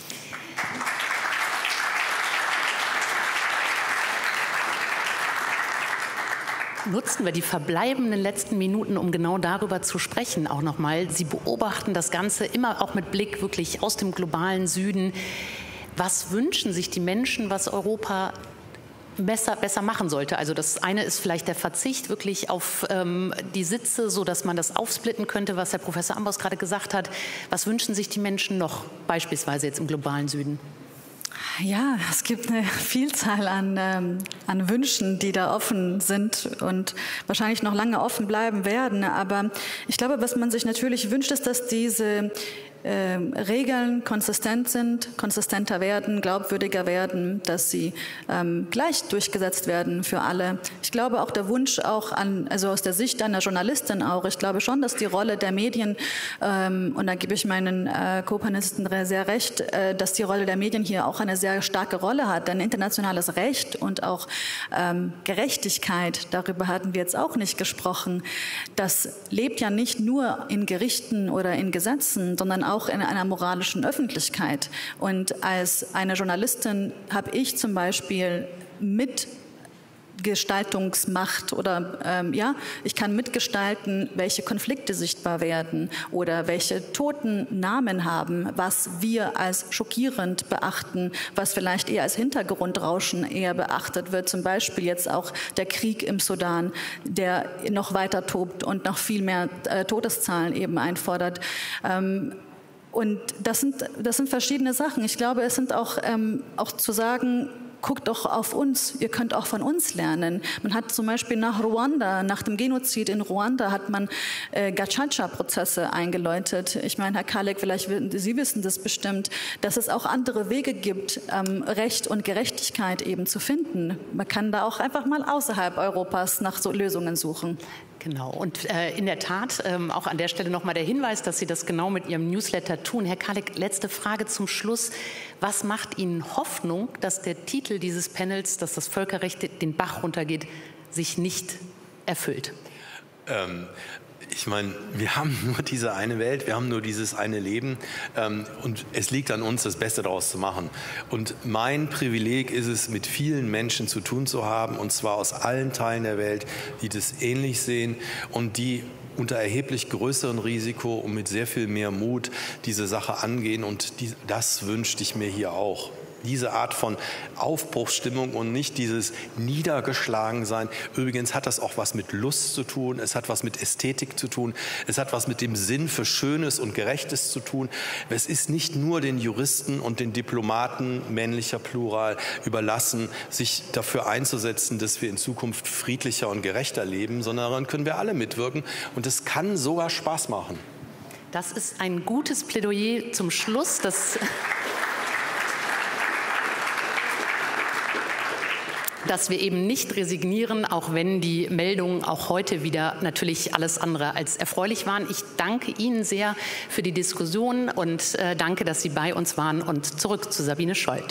Nutzen wir die verbleibenden letzten Minuten, um genau darüber zu sprechen, auch nochmal. Sie beobachten das Ganze immer auch mit Blick wirklich aus dem globalen Süden. Was wünschen sich die Menschen, was Europa besser machen sollte? Also das eine ist vielleicht der Verzicht wirklich auf die Sitze, sodass man das aufsplitten könnte, was Herr Professor Ambros gerade gesagt hat. Was wünschen sich die Menschen noch, beispielsweise jetzt im globalen Süden? Ja, es gibt eine Vielzahl an Wünschen, die da offen sind und wahrscheinlich noch lange offen bleiben werden. Aber ich glaube, was man sich natürlich wünscht, ist, dass diese Regeln konsistent sind, konsistenter werden, glaubwürdiger werden, dass sie gleich durchgesetzt werden für alle. Ich glaube auch der Wunsch auch also aus der Sicht einer Journalistin auch, ich glaube schon, dass die Rolle der Medien, und da gebe ich meinen Co-Panelisten sehr recht, dass die Rolle der Medien hier auch eine sehr starke Rolle hat, denn internationales Recht und auch Gerechtigkeit, darüber hatten wir jetzt auch nicht gesprochen, das lebt ja nicht nur in Gerichten oder in Gesetzen, sondern auch in einer moralischen Öffentlichkeit. Und als eine Journalistin habe ich zum Beispiel Mitgestaltungsmacht oder ich kann mitgestalten, welche Konflikte sichtbar werden oder welche toten Namen haben, was wir als schockierend beachten, was vielleicht eher als Hintergrundrauschen eher beachtet wird. Zum Beispiel jetzt auch der Krieg im Sudan, der noch weiter tobt und noch viel mehr Todeszahlen eben einfordert. Und das sind verschiedene Sachen. Ich glaube, es sind auch zu sagen, guckt doch auf uns, ihr könnt auch von uns lernen. Man hat zum Beispiel nach dem Genozid in Ruanda hat man Gacaca-Prozesse eingeläutet. Ich meine, Herr Kalik, vielleicht Sie wissen das bestimmt, dass es auch andere Wege gibt, Recht und Gerechtigkeit eben zu finden. Man kann da auch einfach mal außerhalb Europas nach so Lösungen suchen. Genau, und in der Tat auch an der Stelle nochmal der Hinweis, dass Sie das genau mit Ihrem Newsletter tun. Herr Kalik, letzte Frage zum Schluss. Was macht Ihnen Hoffnung, dass der Titel dieses Panels, dass das Völkerrecht den Bach runtergeht, sich nicht erfüllt? Ich meine, wir haben nur diese eine Welt, wir haben nur dieses eine Leben und es liegt an uns, das Beste daraus zu machen. Und mein Privileg ist es, mit vielen Menschen zu tun zu haben, und zwar aus allen Teilen der Welt, die das ähnlich sehen und die unter erheblich größerem Risiko und mit sehr viel mehr Mut diese Sache angehen. Und das wünschte ich mir hier auch. Diese Art von Aufbruchsstimmung und nicht dieses Niedergeschlagensein. Übrigens hat das auch was mit Lust zu tun, es hat was mit Ästhetik zu tun, es hat was mit dem Sinn für Schönes und Gerechtes zu tun. Es ist nicht nur den Juristen und den Diplomaten, männlicher Plural, überlassen, sich dafür einzusetzen, dass wir in Zukunft friedlicher und gerechter leben, sondern daran können wir alle mitwirken und es kann sogar Spaß machen. Das ist ein gutes Plädoyer zum Schluss. dass wir eben nicht resignieren, auch wenn die Meldungen auch heute wieder natürlich alles andere als erfreulich waren. Ich danke Ihnen sehr für die Diskussion und danke, dass Sie bei uns waren. Und zurück zu Sabine Scholth.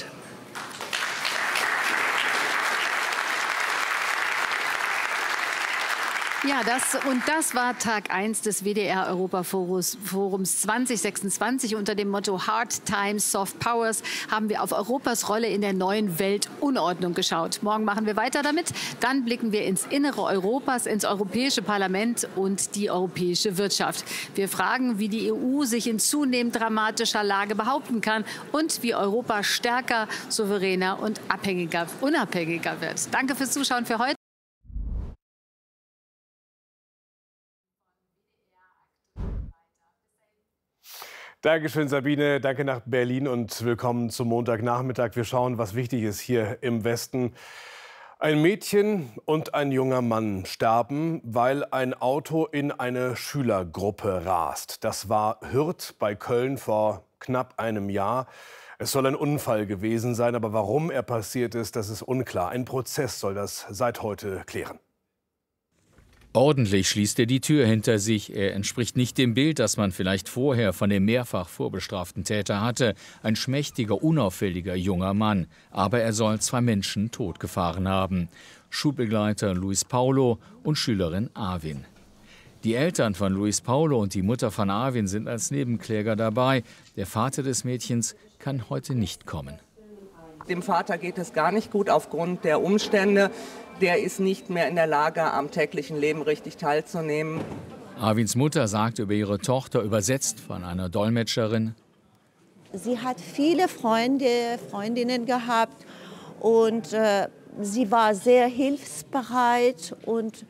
Ja, das war Tag 1 des WDR-Europaforums 2026. Unter dem Motto Hard Times, Soft Powers haben wir auf Europas Rolle in der neuen Weltunordnung geschaut. Morgen machen wir weiter damit. Dann blicken wir ins Innere Europas, ins Europäische Parlament und die europäische Wirtschaft. Wir fragen, wie die EU sich in zunehmend dramatischer Lage behaupten kann und wie Europa stärker, souveräner und unabhängiger wird. Danke fürs Zuschauen für heute. Dankeschön, Sabine. Danke nach Berlin und willkommen zum Montagnachmittag. Wir schauen, was wichtig ist hier im Westen. Ein Mädchen und ein junger Mann starben, weil ein Auto in eine Schülergruppe rast. Das war Hürth bei Köln vor knapp einem Jahr. Es soll ein Unfall gewesen sein, aber warum er passiert ist, das ist unklar. Ein Prozess soll das seit heute klären. Ordentlich schließt er die Tür hinter sich. Er entspricht nicht dem Bild, das man vielleicht vorher von dem mehrfach vorbestraften Täter hatte. Ein schmächtiger, unauffälliger junger Mann. Aber er soll 2 Menschen totgefahren haben. Schulbegleiter Luis Paulo und Schülerin Arvin. Die Eltern von Luis Paulo und die Mutter von Arvin sind als Nebenkläger dabei. Der Vater des Mädchens kann heute nicht kommen. Dem Vater geht es gar nicht gut aufgrund der Umstände. Der ist nicht mehr in der Lage, am täglichen Leben richtig teilzunehmen. Arvins Mutter sagt über ihre Tochter, übersetzt von einer Dolmetscherin: Sie hat viele Freundinnen gehabt und sie war sehr hilfsbereit und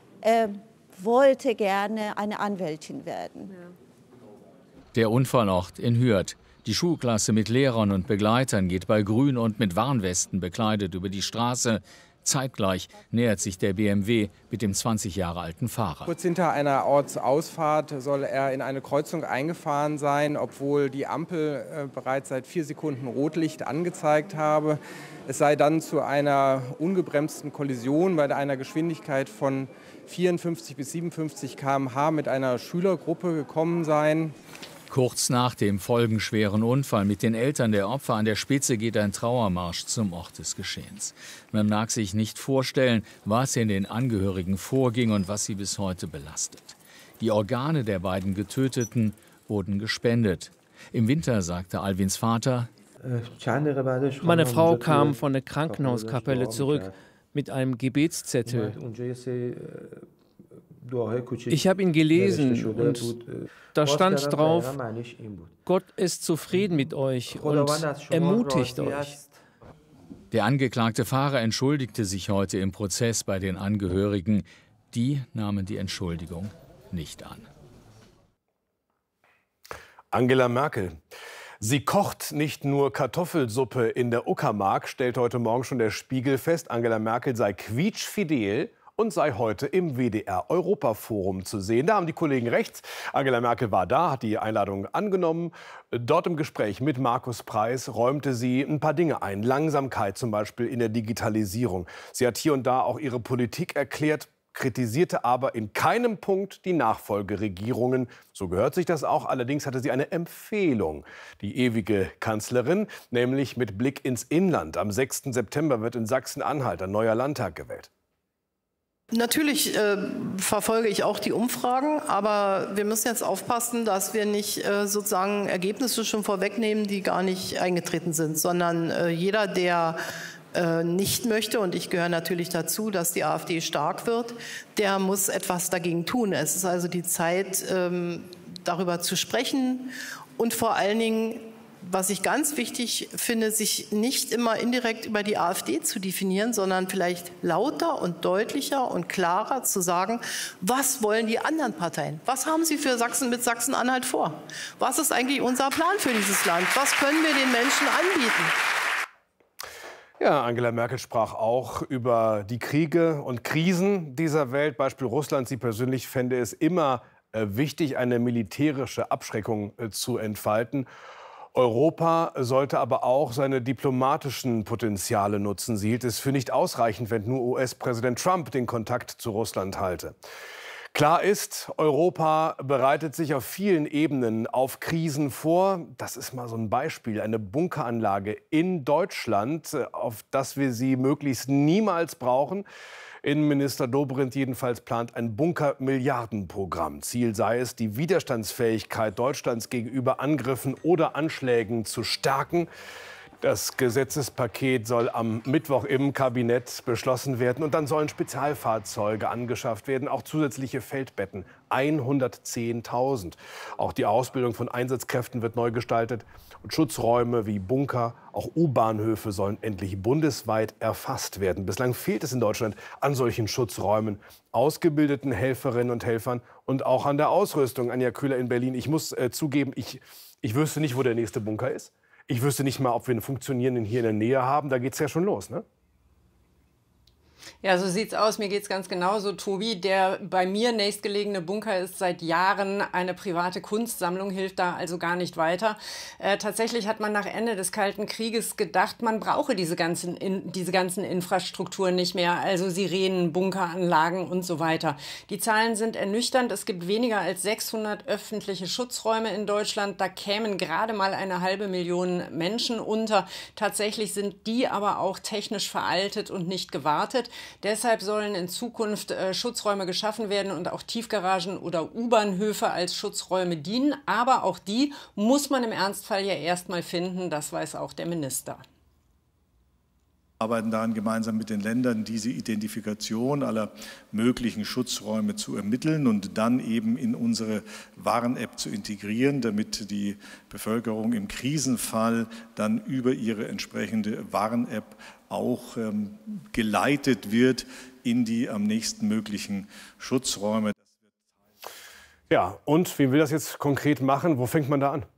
wollte gerne eine Anwältin werden. Der Unfallort in Hürth. Die Schulklasse mit Lehrern und Begleitern geht bei Grün und mit Warnwesten bekleidet über die Straße. Zeitgleich nähert sich der BMW mit dem 20 Jahre alten Fahrer. Kurz hinter einer Ortsausfahrt soll er in eine Kreuzung eingefahren sein, obwohl die Ampel bereits seit 4 Sekunden Rotlicht angezeigt habe. Es sei dann zu einer ungebremsten Kollision bei einer Geschwindigkeit von 54 bis 57 km/h mit einer Schülergruppe gekommen sein. Kurz nach dem folgenschweren Unfall mit den Eltern der Opfer an der Spitze geht ein Trauermarsch zum Ort des Geschehens. Man mag sich nicht vorstellen, was in den Angehörigen vorging und was sie bis heute belastet. Die Organe der beiden Getöteten wurden gespendet. Im Winter sagte Alvins Vater: Meine Frau kam von der Krankenhauskapelle zurück mit einem Gebetszettel. Ich habe ihn gelesen und da stand drauf: Gott ist zufrieden mit euch und ermutigt euch. Der angeklagte Fahrer entschuldigte sich heute im Prozess bei den Angehörigen. Die nahmen die Entschuldigung nicht an. Angela Merkel. Sie kocht nicht nur Kartoffelsuppe in der Uckermark, stellt heute Morgen schon der Spiegel fest. Angela Merkel sei quietschfidel und sei heute im WDR-Europaforum zu sehen. Da haben die Kollegen recht. Angela Merkel war da, hat die Einladung angenommen. Dort im Gespräch mit Markus Preis räumte sie ein paar Dinge ein. Langsamkeit zum Beispiel in der Digitalisierung. Sie hat hier und da auch ihre Politik erklärt, kritisierte aber in keinem Punkt die Nachfolgeregierungen. So gehört sich das auch. Allerdings hatte sie eine Empfehlung, die ewige Kanzlerin, nämlich mit Blick ins Inland. Am 6. September wird in Sachsen-Anhalt ein neuer Landtag gewählt. Natürlich verfolge ich auch die Umfragen, aber wir müssen jetzt aufpassen, dass wir nicht sozusagen Ergebnisse schon vorwegnehmen, die gar nicht eingetreten sind, sondern jeder, der nicht möchte, und ich gehöre natürlich dazu, dass die AfD stark wird, der muss etwas dagegen tun. Es ist also die Zeit, darüber zu sprechen und vor allen Dingen, was ich ganz wichtig finde, sich nicht immer indirekt über die AfD zu definieren, sondern vielleicht lauter und deutlicher und klarer zu sagen, was wollen die anderen Parteien? Was haben sie für Sachsen mit Sachsen-Anhalt vor? Was ist eigentlich unser Plan für dieses Land? Was können wir den Menschen anbieten? Ja, Angela Merkel sprach auch über die Kriege und Krisen dieser Welt. Beispiel Russland. Sie persönlich fände es immer wichtig, eine militärische Abschreckung zu entfalten. Europa sollte aber auch seine diplomatischen Potenziale nutzen. Sie hielt es für nicht ausreichend, wenn nur US-Präsident Trump den Kontakt zu Russland halte. Klar ist, Europa bereitet sich auf vielen Ebenen auf Krisen vor. Das ist mal so ein Beispiel, eine Bunkeranlage in Deutschland, auf das wir sie möglichst niemals brauchen. Innenminister Dobrindt jedenfalls plant ein Bunker-Milliardenprogramm. Ziel sei es, die Widerstandsfähigkeit Deutschlands gegenüber Angriffen oder Anschlägen zu stärken. Das Gesetzespaket soll am Mittwoch im Kabinett beschlossen werden. Und dann sollen Spezialfahrzeuge angeschafft werden, auch zusätzliche Feldbetten. 110.000. Auch die Ausbildung von Einsatzkräften wird neu gestaltet. Und Schutzräume wie Bunker, auch U-Bahnhöfe sollen endlich bundesweit erfasst werden. Bislang fehlt es in Deutschland an solchen Schutzräumen, ausgebildeten Helferinnen und Helfern und auch an der Ausrüstung. Anja Köhler in Berlin. Ich muss zugeben, ich wüsste nicht, wo der nächste Bunker ist. Ich wüsste nicht mal, ob wir einen funktionierenden hier in der Nähe haben. Da geht es ja schon los, ne? Ja, so sieht's aus. Mir geht's ganz genauso, Tobi. Der bei mir nächstgelegene Bunker ist seit Jahren eine private Kunstsammlung, hilft da also gar nicht weiter. Tatsächlich hat man nach Ende des Kalten Krieges gedacht, man brauche diese ganzen Infrastrukturen nicht mehr, also Sirenen, Bunkeranlagen und so weiter. Die Zahlen sind ernüchternd. Es gibt weniger als 600 öffentliche Schutzräume in Deutschland. Da kämen gerade mal 500.000 Menschen unter. Tatsächlich sind die aber auch technisch veraltet und nicht gewartet. Deshalb sollen in Zukunft Schutzräume geschaffen werden und auch Tiefgaragen oder U-Bahnhöfe als Schutzräume dienen. Aber auch die muss man im Ernstfall ja erstmal finden, das weiß auch der Minister. Wir arbeiten daran, gemeinsam mit den Ländern diese Identifikation aller möglichen Schutzräume zu ermitteln und dann eben in unsere Warn-App zu integrieren, damit die Bevölkerung im Krisenfall dann über ihre entsprechende Warn-App auch geleitet wird in die am nächsten möglichen Schutzräume. Ja, und wie will das jetzt konkret machen? Wo fängt man da an?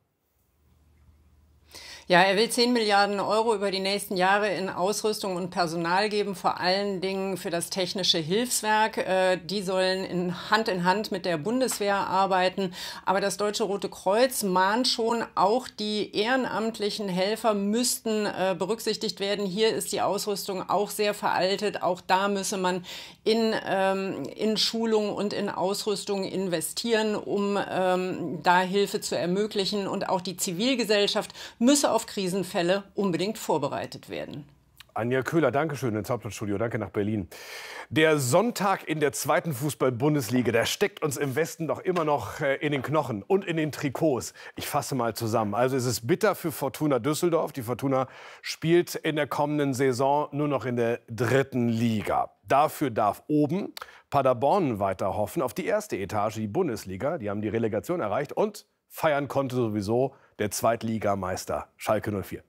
Ja, er will 10 Milliarden Euro über die nächsten Jahre in Ausrüstung und Personal geben, vor allen Dingen für das technische Hilfswerk. Die sollen in Hand mit der Bundeswehr arbeiten. Aber das Deutsche Rote Kreuz mahnt schon, auch die ehrenamtlichen Helfer müssten berücksichtigt werden. Hier ist die Ausrüstung auch sehr veraltet. Auch da müsse man in Schulung und in Ausrüstung investieren, um da Hilfe zu ermöglichen. Und auch die Zivilgesellschaft müsse auf Krisenfälle unbedingt vorbereitet werden. Anja Köhler, danke schön ins Hauptstadtstudio. Danke nach Berlin. Der Sonntag in der 2. Fußball-Bundesliga, der steckt uns im Westen doch immer noch in den Knochen und in den Trikots. Ich fasse mal zusammen. Also es ist bitter für Fortuna Düsseldorf. Die Fortuna spielt in der kommenden Saison nur noch in der 3. Liga. Dafür darf oben Paderborn weiter hoffen auf die 1. Etage, die Bundesliga. Die haben die Relegation erreicht und feiern konnte sowieso der Zweitligameister Schalke 04.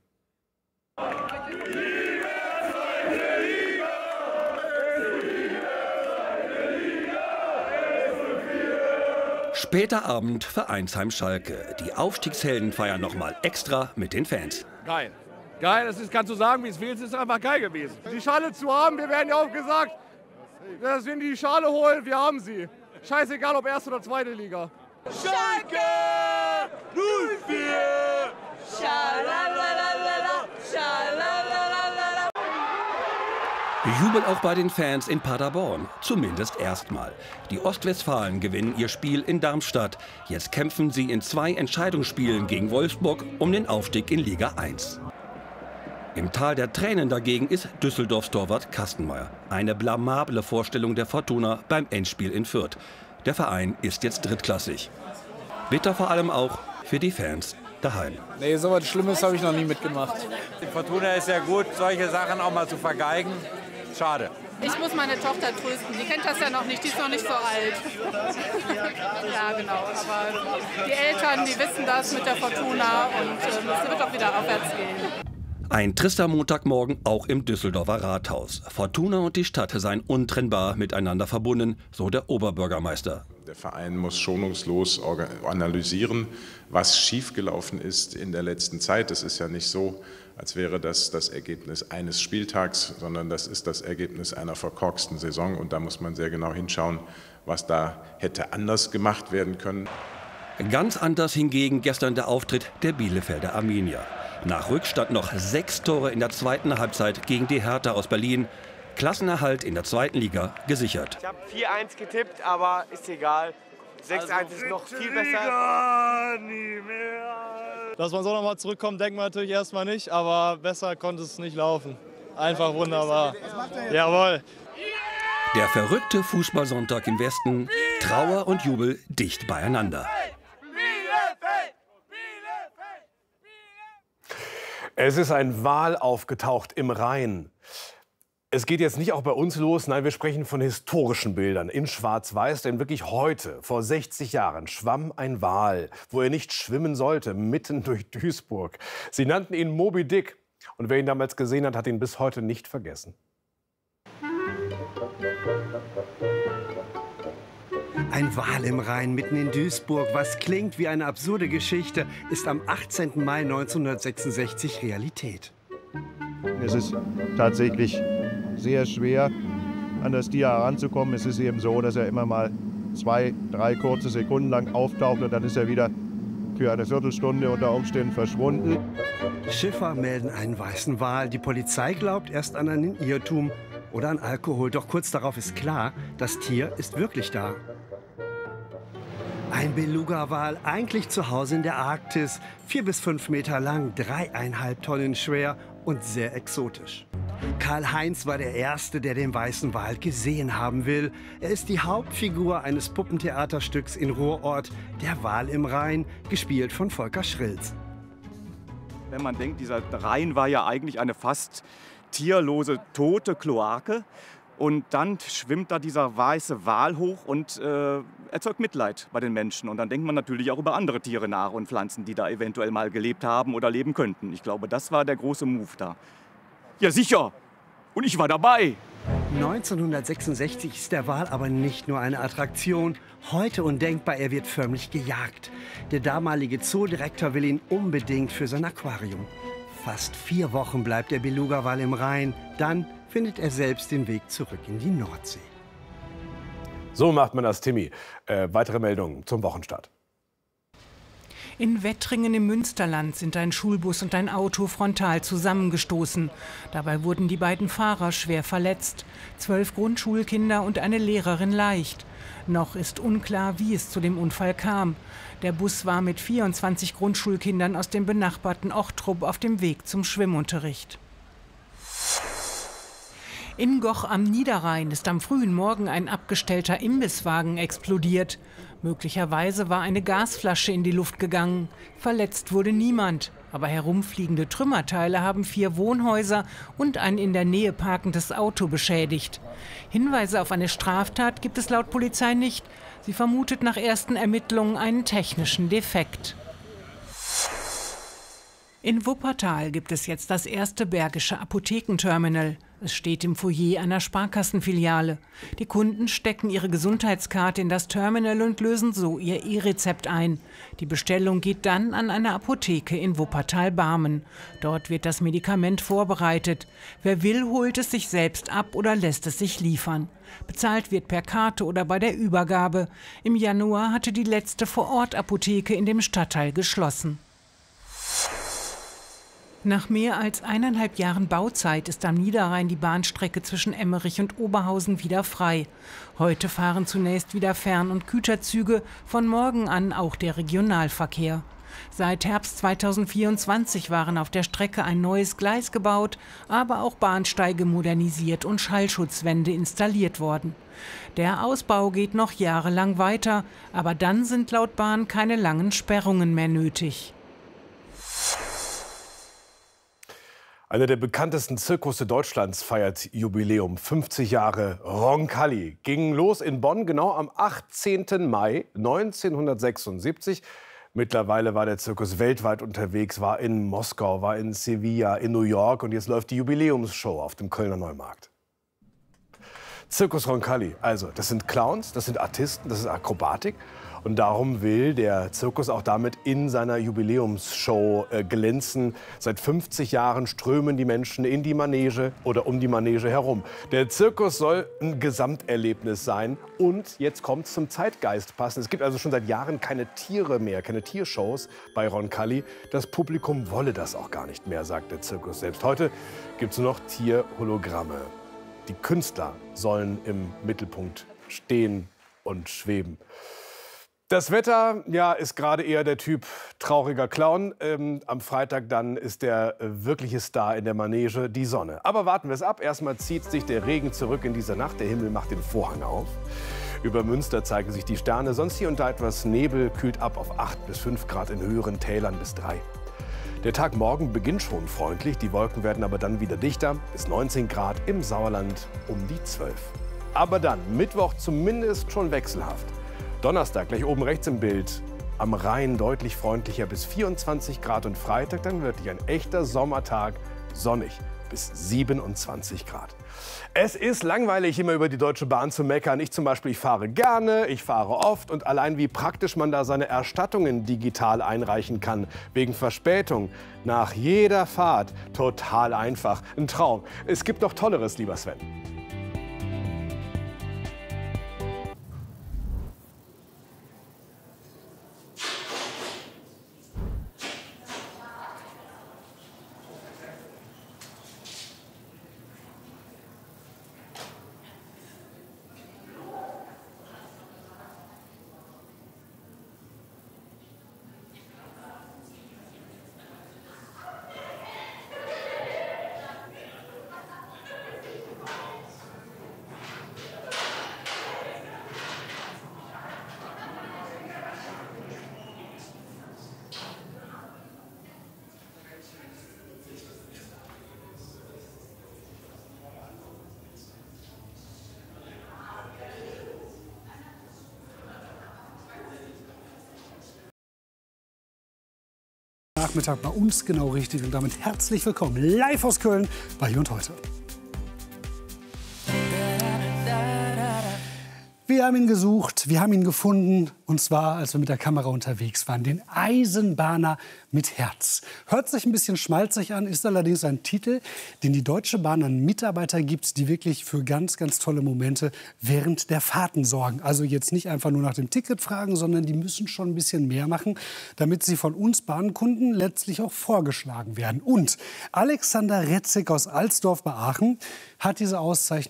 Später Abend, Vereinsheim Schalke. Die Aufstiegshelden feiern noch mal extra mit den Fans. Geil. Geil, das kannst du sagen, wie es will. Es ist einfach geil gewesen. Die Schale zu haben, wir werden ja auch gesagt, dass wenn die die Schale holen, wir haben sie. Scheißegal, ob 1. oder 2. Liga. Schalke 04! Schalalala, schalalala. Jubel auch bei den Fans in Paderborn, zumindest erstmal. Die Ostwestfalen gewinnen ihr Spiel in Darmstadt. Jetzt kämpfen sie in 2 Entscheidungsspielen gegen Wolfsburg um den Aufstieg in Liga 1. Im Tal der Tränen dagegen ist Düsseldorfs Torwart Kastenmeier. Eine blamable Vorstellung der Fortuna beim Endspiel in Fürth. Der Verein ist jetzt drittklassig. Bitter vor allem auch für die Fans daheim. Nee, so was Schlimmes habe ich noch nie mitgemacht. Die Fortuna ist ja gut, solche Sachen auch mal zu vergeigen. Schade. Ich muss meine Tochter trösten. Die kennt das ja noch nicht, die ist noch nicht so alt. Ja, genau. Aber die Eltern, die wissen das mit der Fortuna und es wird auch wieder aufwärts gehen. Ein trister Montagmorgen auch im Düsseldorfer Rathaus. Fortuna und die Stadt seien untrennbar miteinander verbunden, so der Oberbürgermeister. Der Verein muss schonungslos analysieren, was schiefgelaufen ist in der letzten Zeit. Es ist ja nicht so, als wäre das das Ergebnis eines Spieltags, sondern das ist das Ergebnis einer verkorksten Saison. Und da muss man sehr genau hinschauen, was da hätte anders gemacht werden können. Ganz anders hingegen gestern der Auftritt der Bielefelder Arminia. Nach Rückstand noch 6 Tore in der zweiten Halbzeit gegen die Hertha aus Berlin. Klassenerhalt in der zweiten Liga gesichert. Ich habe 4-1 getippt, aber ist egal. 6-1 ist noch viel besser. Dass man so nochmal zurückkommt, denkt man natürlich erstmal nicht, aber besser konnte es nicht laufen. Einfach wunderbar. Jawohl. Der verrückte Fußballsonntag im Westen, Trauer und Jubel dicht beieinander. Es ist ein Wal aufgetaucht im Rhein. Es geht jetzt nicht auch bei uns los, nein, wir sprechen von historischen Bildern in Schwarz-Weiß, denn wirklich heute, vor 60 Jahren, schwamm ein Wal, wo er nicht schwimmen sollte, mitten durch Duisburg. Sie nannten ihn Moby Dick und wer ihn damals gesehen hat, hat ihn bis heute nicht vergessen. Ein Wal im Rhein mitten in Duisburg, was klingt wie eine absurde Geschichte, ist am 18. Mai 1966 Realität. Es ist tatsächlich sehr schwer, an das Tier heranzukommen. Es ist eben so, dass er immer mal 2, 3 kurze Sekunden lang auftaucht und dann ist er wieder für eine Viertelstunde unter Umständen verschwunden. Schiffer melden einen weißen Wal. Die Polizei glaubt erst an einen Irrtum oder an Alkohol. Doch kurz darauf ist klar, das Tier ist wirklich da. Ein Beluga-Wal, eigentlich zu Hause in der Arktis. 4 bis 5 Meter lang, 3,5 Tonnen schwer und sehr exotisch. Karl-Heinz war der Erste, der den weißen Wal gesehen haben will. Er ist die Hauptfigur eines Puppentheaterstücks in Ruhrort, Der Wal im Rhein, gespielt von Volker Schrilz. Wenn man denkt, dieser Rhein war ja eigentlich eine fast tierlose, tote Kloake. Und dann schwimmt da dieser weiße Wal hoch und erzeugt Mitleid bei den Menschen. Und dann denkt man natürlich auch über andere Tiere nach und Pflanzen, die da eventuell mal gelebt haben oder leben könnten. Ich glaube, das war der große Move da. Ja, sicher. Und ich war dabei. 1966 ist der Wal aber nicht nur eine Attraktion. Heute undenkbar, er wird förmlich gejagt. Der damalige Zoodirektor will ihn unbedingt für sein Aquarium. Fast 4 Wochen bleibt der Beluga-Wal im Rhein. Dann findet er selbst den Weg zurück in die Nordsee. So macht man das, Timmy. Weitere Meldungen zum Wochenstart. In Wettringen im Münsterland sind ein Schulbus und ein Auto frontal zusammengestoßen. Dabei wurden die beiden Fahrer schwer verletzt. 12 Grundschulkinder und eine Lehrerin leicht. Noch ist unklar, wie es zu dem Unfall kam. Der Bus war mit 24 Grundschulkindern aus dem benachbarten Ochtrup auf dem Weg zum Schwimmunterricht. In Goch am Niederrhein ist am frühen Morgen ein abgestellter Imbisswagen explodiert. Möglicherweise war eine Gasflasche in die Luft gegangen. Verletzt wurde niemand. Aber herumfliegende Trümmerteile haben 4 Wohnhäuser und ein in der Nähe parkendes Auto beschädigt. Hinweise auf eine Straftat gibt es laut Polizei nicht. Sie vermutet nach ersten Ermittlungen einen technischen Defekt. In Wuppertal gibt es jetzt das erste Bergische Apothekenterminal. Es steht im Foyer einer Sparkassenfiliale. Die Kunden stecken ihre Gesundheitskarte in das Terminal und lösen so ihr E-Rezept ein. Die Bestellung geht dann an eine Apotheke in Wuppertal-Barmen. Dort wird das Medikament vorbereitet. Wer will, holt es sich selbst ab oder lässt es sich liefern. Bezahlt wird per Karte oder bei der Übergabe. Im Januar hatte die letzte Vorortapotheke in dem Stadtteil geschlossen. Nach mehr als 1,5 Jahren Bauzeit ist am Niederrhein die Bahnstrecke zwischen Emmerich und Oberhausen wieder frei. Heute fahren zunächst wieder Fern- und Güterzüge, von morgen an auch der Regionalverkehr. Seit Herbst 2024 waren auf der Strecke ein neues Gleis gebaut, aber auch Bahnsteige modernisiert und Schallschutzwände installiert worden. Der Ausbau geht noch jahrelang weiter, aber dann sind laut Bahn keine langen Sperrungen mehr nötig. Einer der bekanntesten Zirkusse Deutschlands feiert Jubiläum. 50 Jahre Roncalli. Ging los in Bonn genau am 18. Mai 1976. Mittlerweile war der Zirkus weltweit unterwegs, war in Moskau, war in Sevilla, in New York und jetzt läuft die Jubiläumsshow auf dem Kölner Neumarkt. Circus Roncalli, also das sind Clowns, das sind Artisten, das ist Akrobatik. Und darum will der Zirkus auch damit in seiner Jubiläumsshow glänzen. Seit 50 Jahren strömen die Menschen in die Manege oder um die Manege herum. Der Zirkus soll ein Gesamterlebnis sein und jetzt kommt es zum Zeitgeist passen. Es gibt also schon seit Jahren keine Tiere mehr, keine Tiershows bei Roncalli. Das Publikum wolle das auch gar nicht mehr, sagt der Zirkus selbst. Heute gibt es nur noch Tierhologramme. Die Künstler sollen im Mittelpunkt stehen und schweben. Das Wetter, ja, ist gerade eher der Typ trauriger Clown. Am Freitag dann ist der wirkliche Star in der Manege, die Sonne. Aber warten wir es ab. Erstmal zieht sich der Regen zurück in diese Nacht. Der Himmel macht den Vorhang auf. Über Münster zeigen sich die Sterne. Sonst hier und da etwas Nebel, kühlt ab auf 8 bis 5 Grad, in höheren Tälern bis 3. Der Tag morgen beginnt schon freundlich. Die Wolken werden aber dann wieder dichter. Bis 19 Grad, im Sauerland um die 12. Aber dann, Mittwoch zumindest schon wechselhaft. Donnerstag, gleich oben rechts im Bild, am Rhein deutlich freundlicher bis 24 Grad und Freitag dann wirklich ein echter Sommertag, sonnig bis 27 Grad. Es ist langweilig, immer über die Deutsche Bahn zu meckern. Ich zum Beispiel, ich fahre gerne, ich fahre oft und allein wie praktisch man da seine Erstattungen digital einreichen kann, wegen Verspätung, nach jeder Fahrt, total einfach, ein Traum. Es gibt noch Tolleres, lieber Sven. Nachmittag bei uns genau richtig und damit herzlich willkommen live aus Köln bei Hier und Heute. Wir haben ihn gesucht, wir haben ihn gefunden, und zwar, als wir mit der Kamera unterwegs waren, den Eisenbahner mit Herz. Hört sich ein bisschen schmalzig an, ist allerdings ein Titel, den die Deutsche Bahn an Mitarbeiter gibt, die wirklich für ganz, ganz tolle Momente während der Fahrten sorgen. Also jetzt nicht einfach nur nach dem Ticket fragen, sondern die müssen schon ein bisschen mehr machen, damit sie von uns Bahnkunden letztlich auch vorgeschlagen werden. Und Alexander Retzig aus Alsdorf bei Aachen hat diese Auszeichnung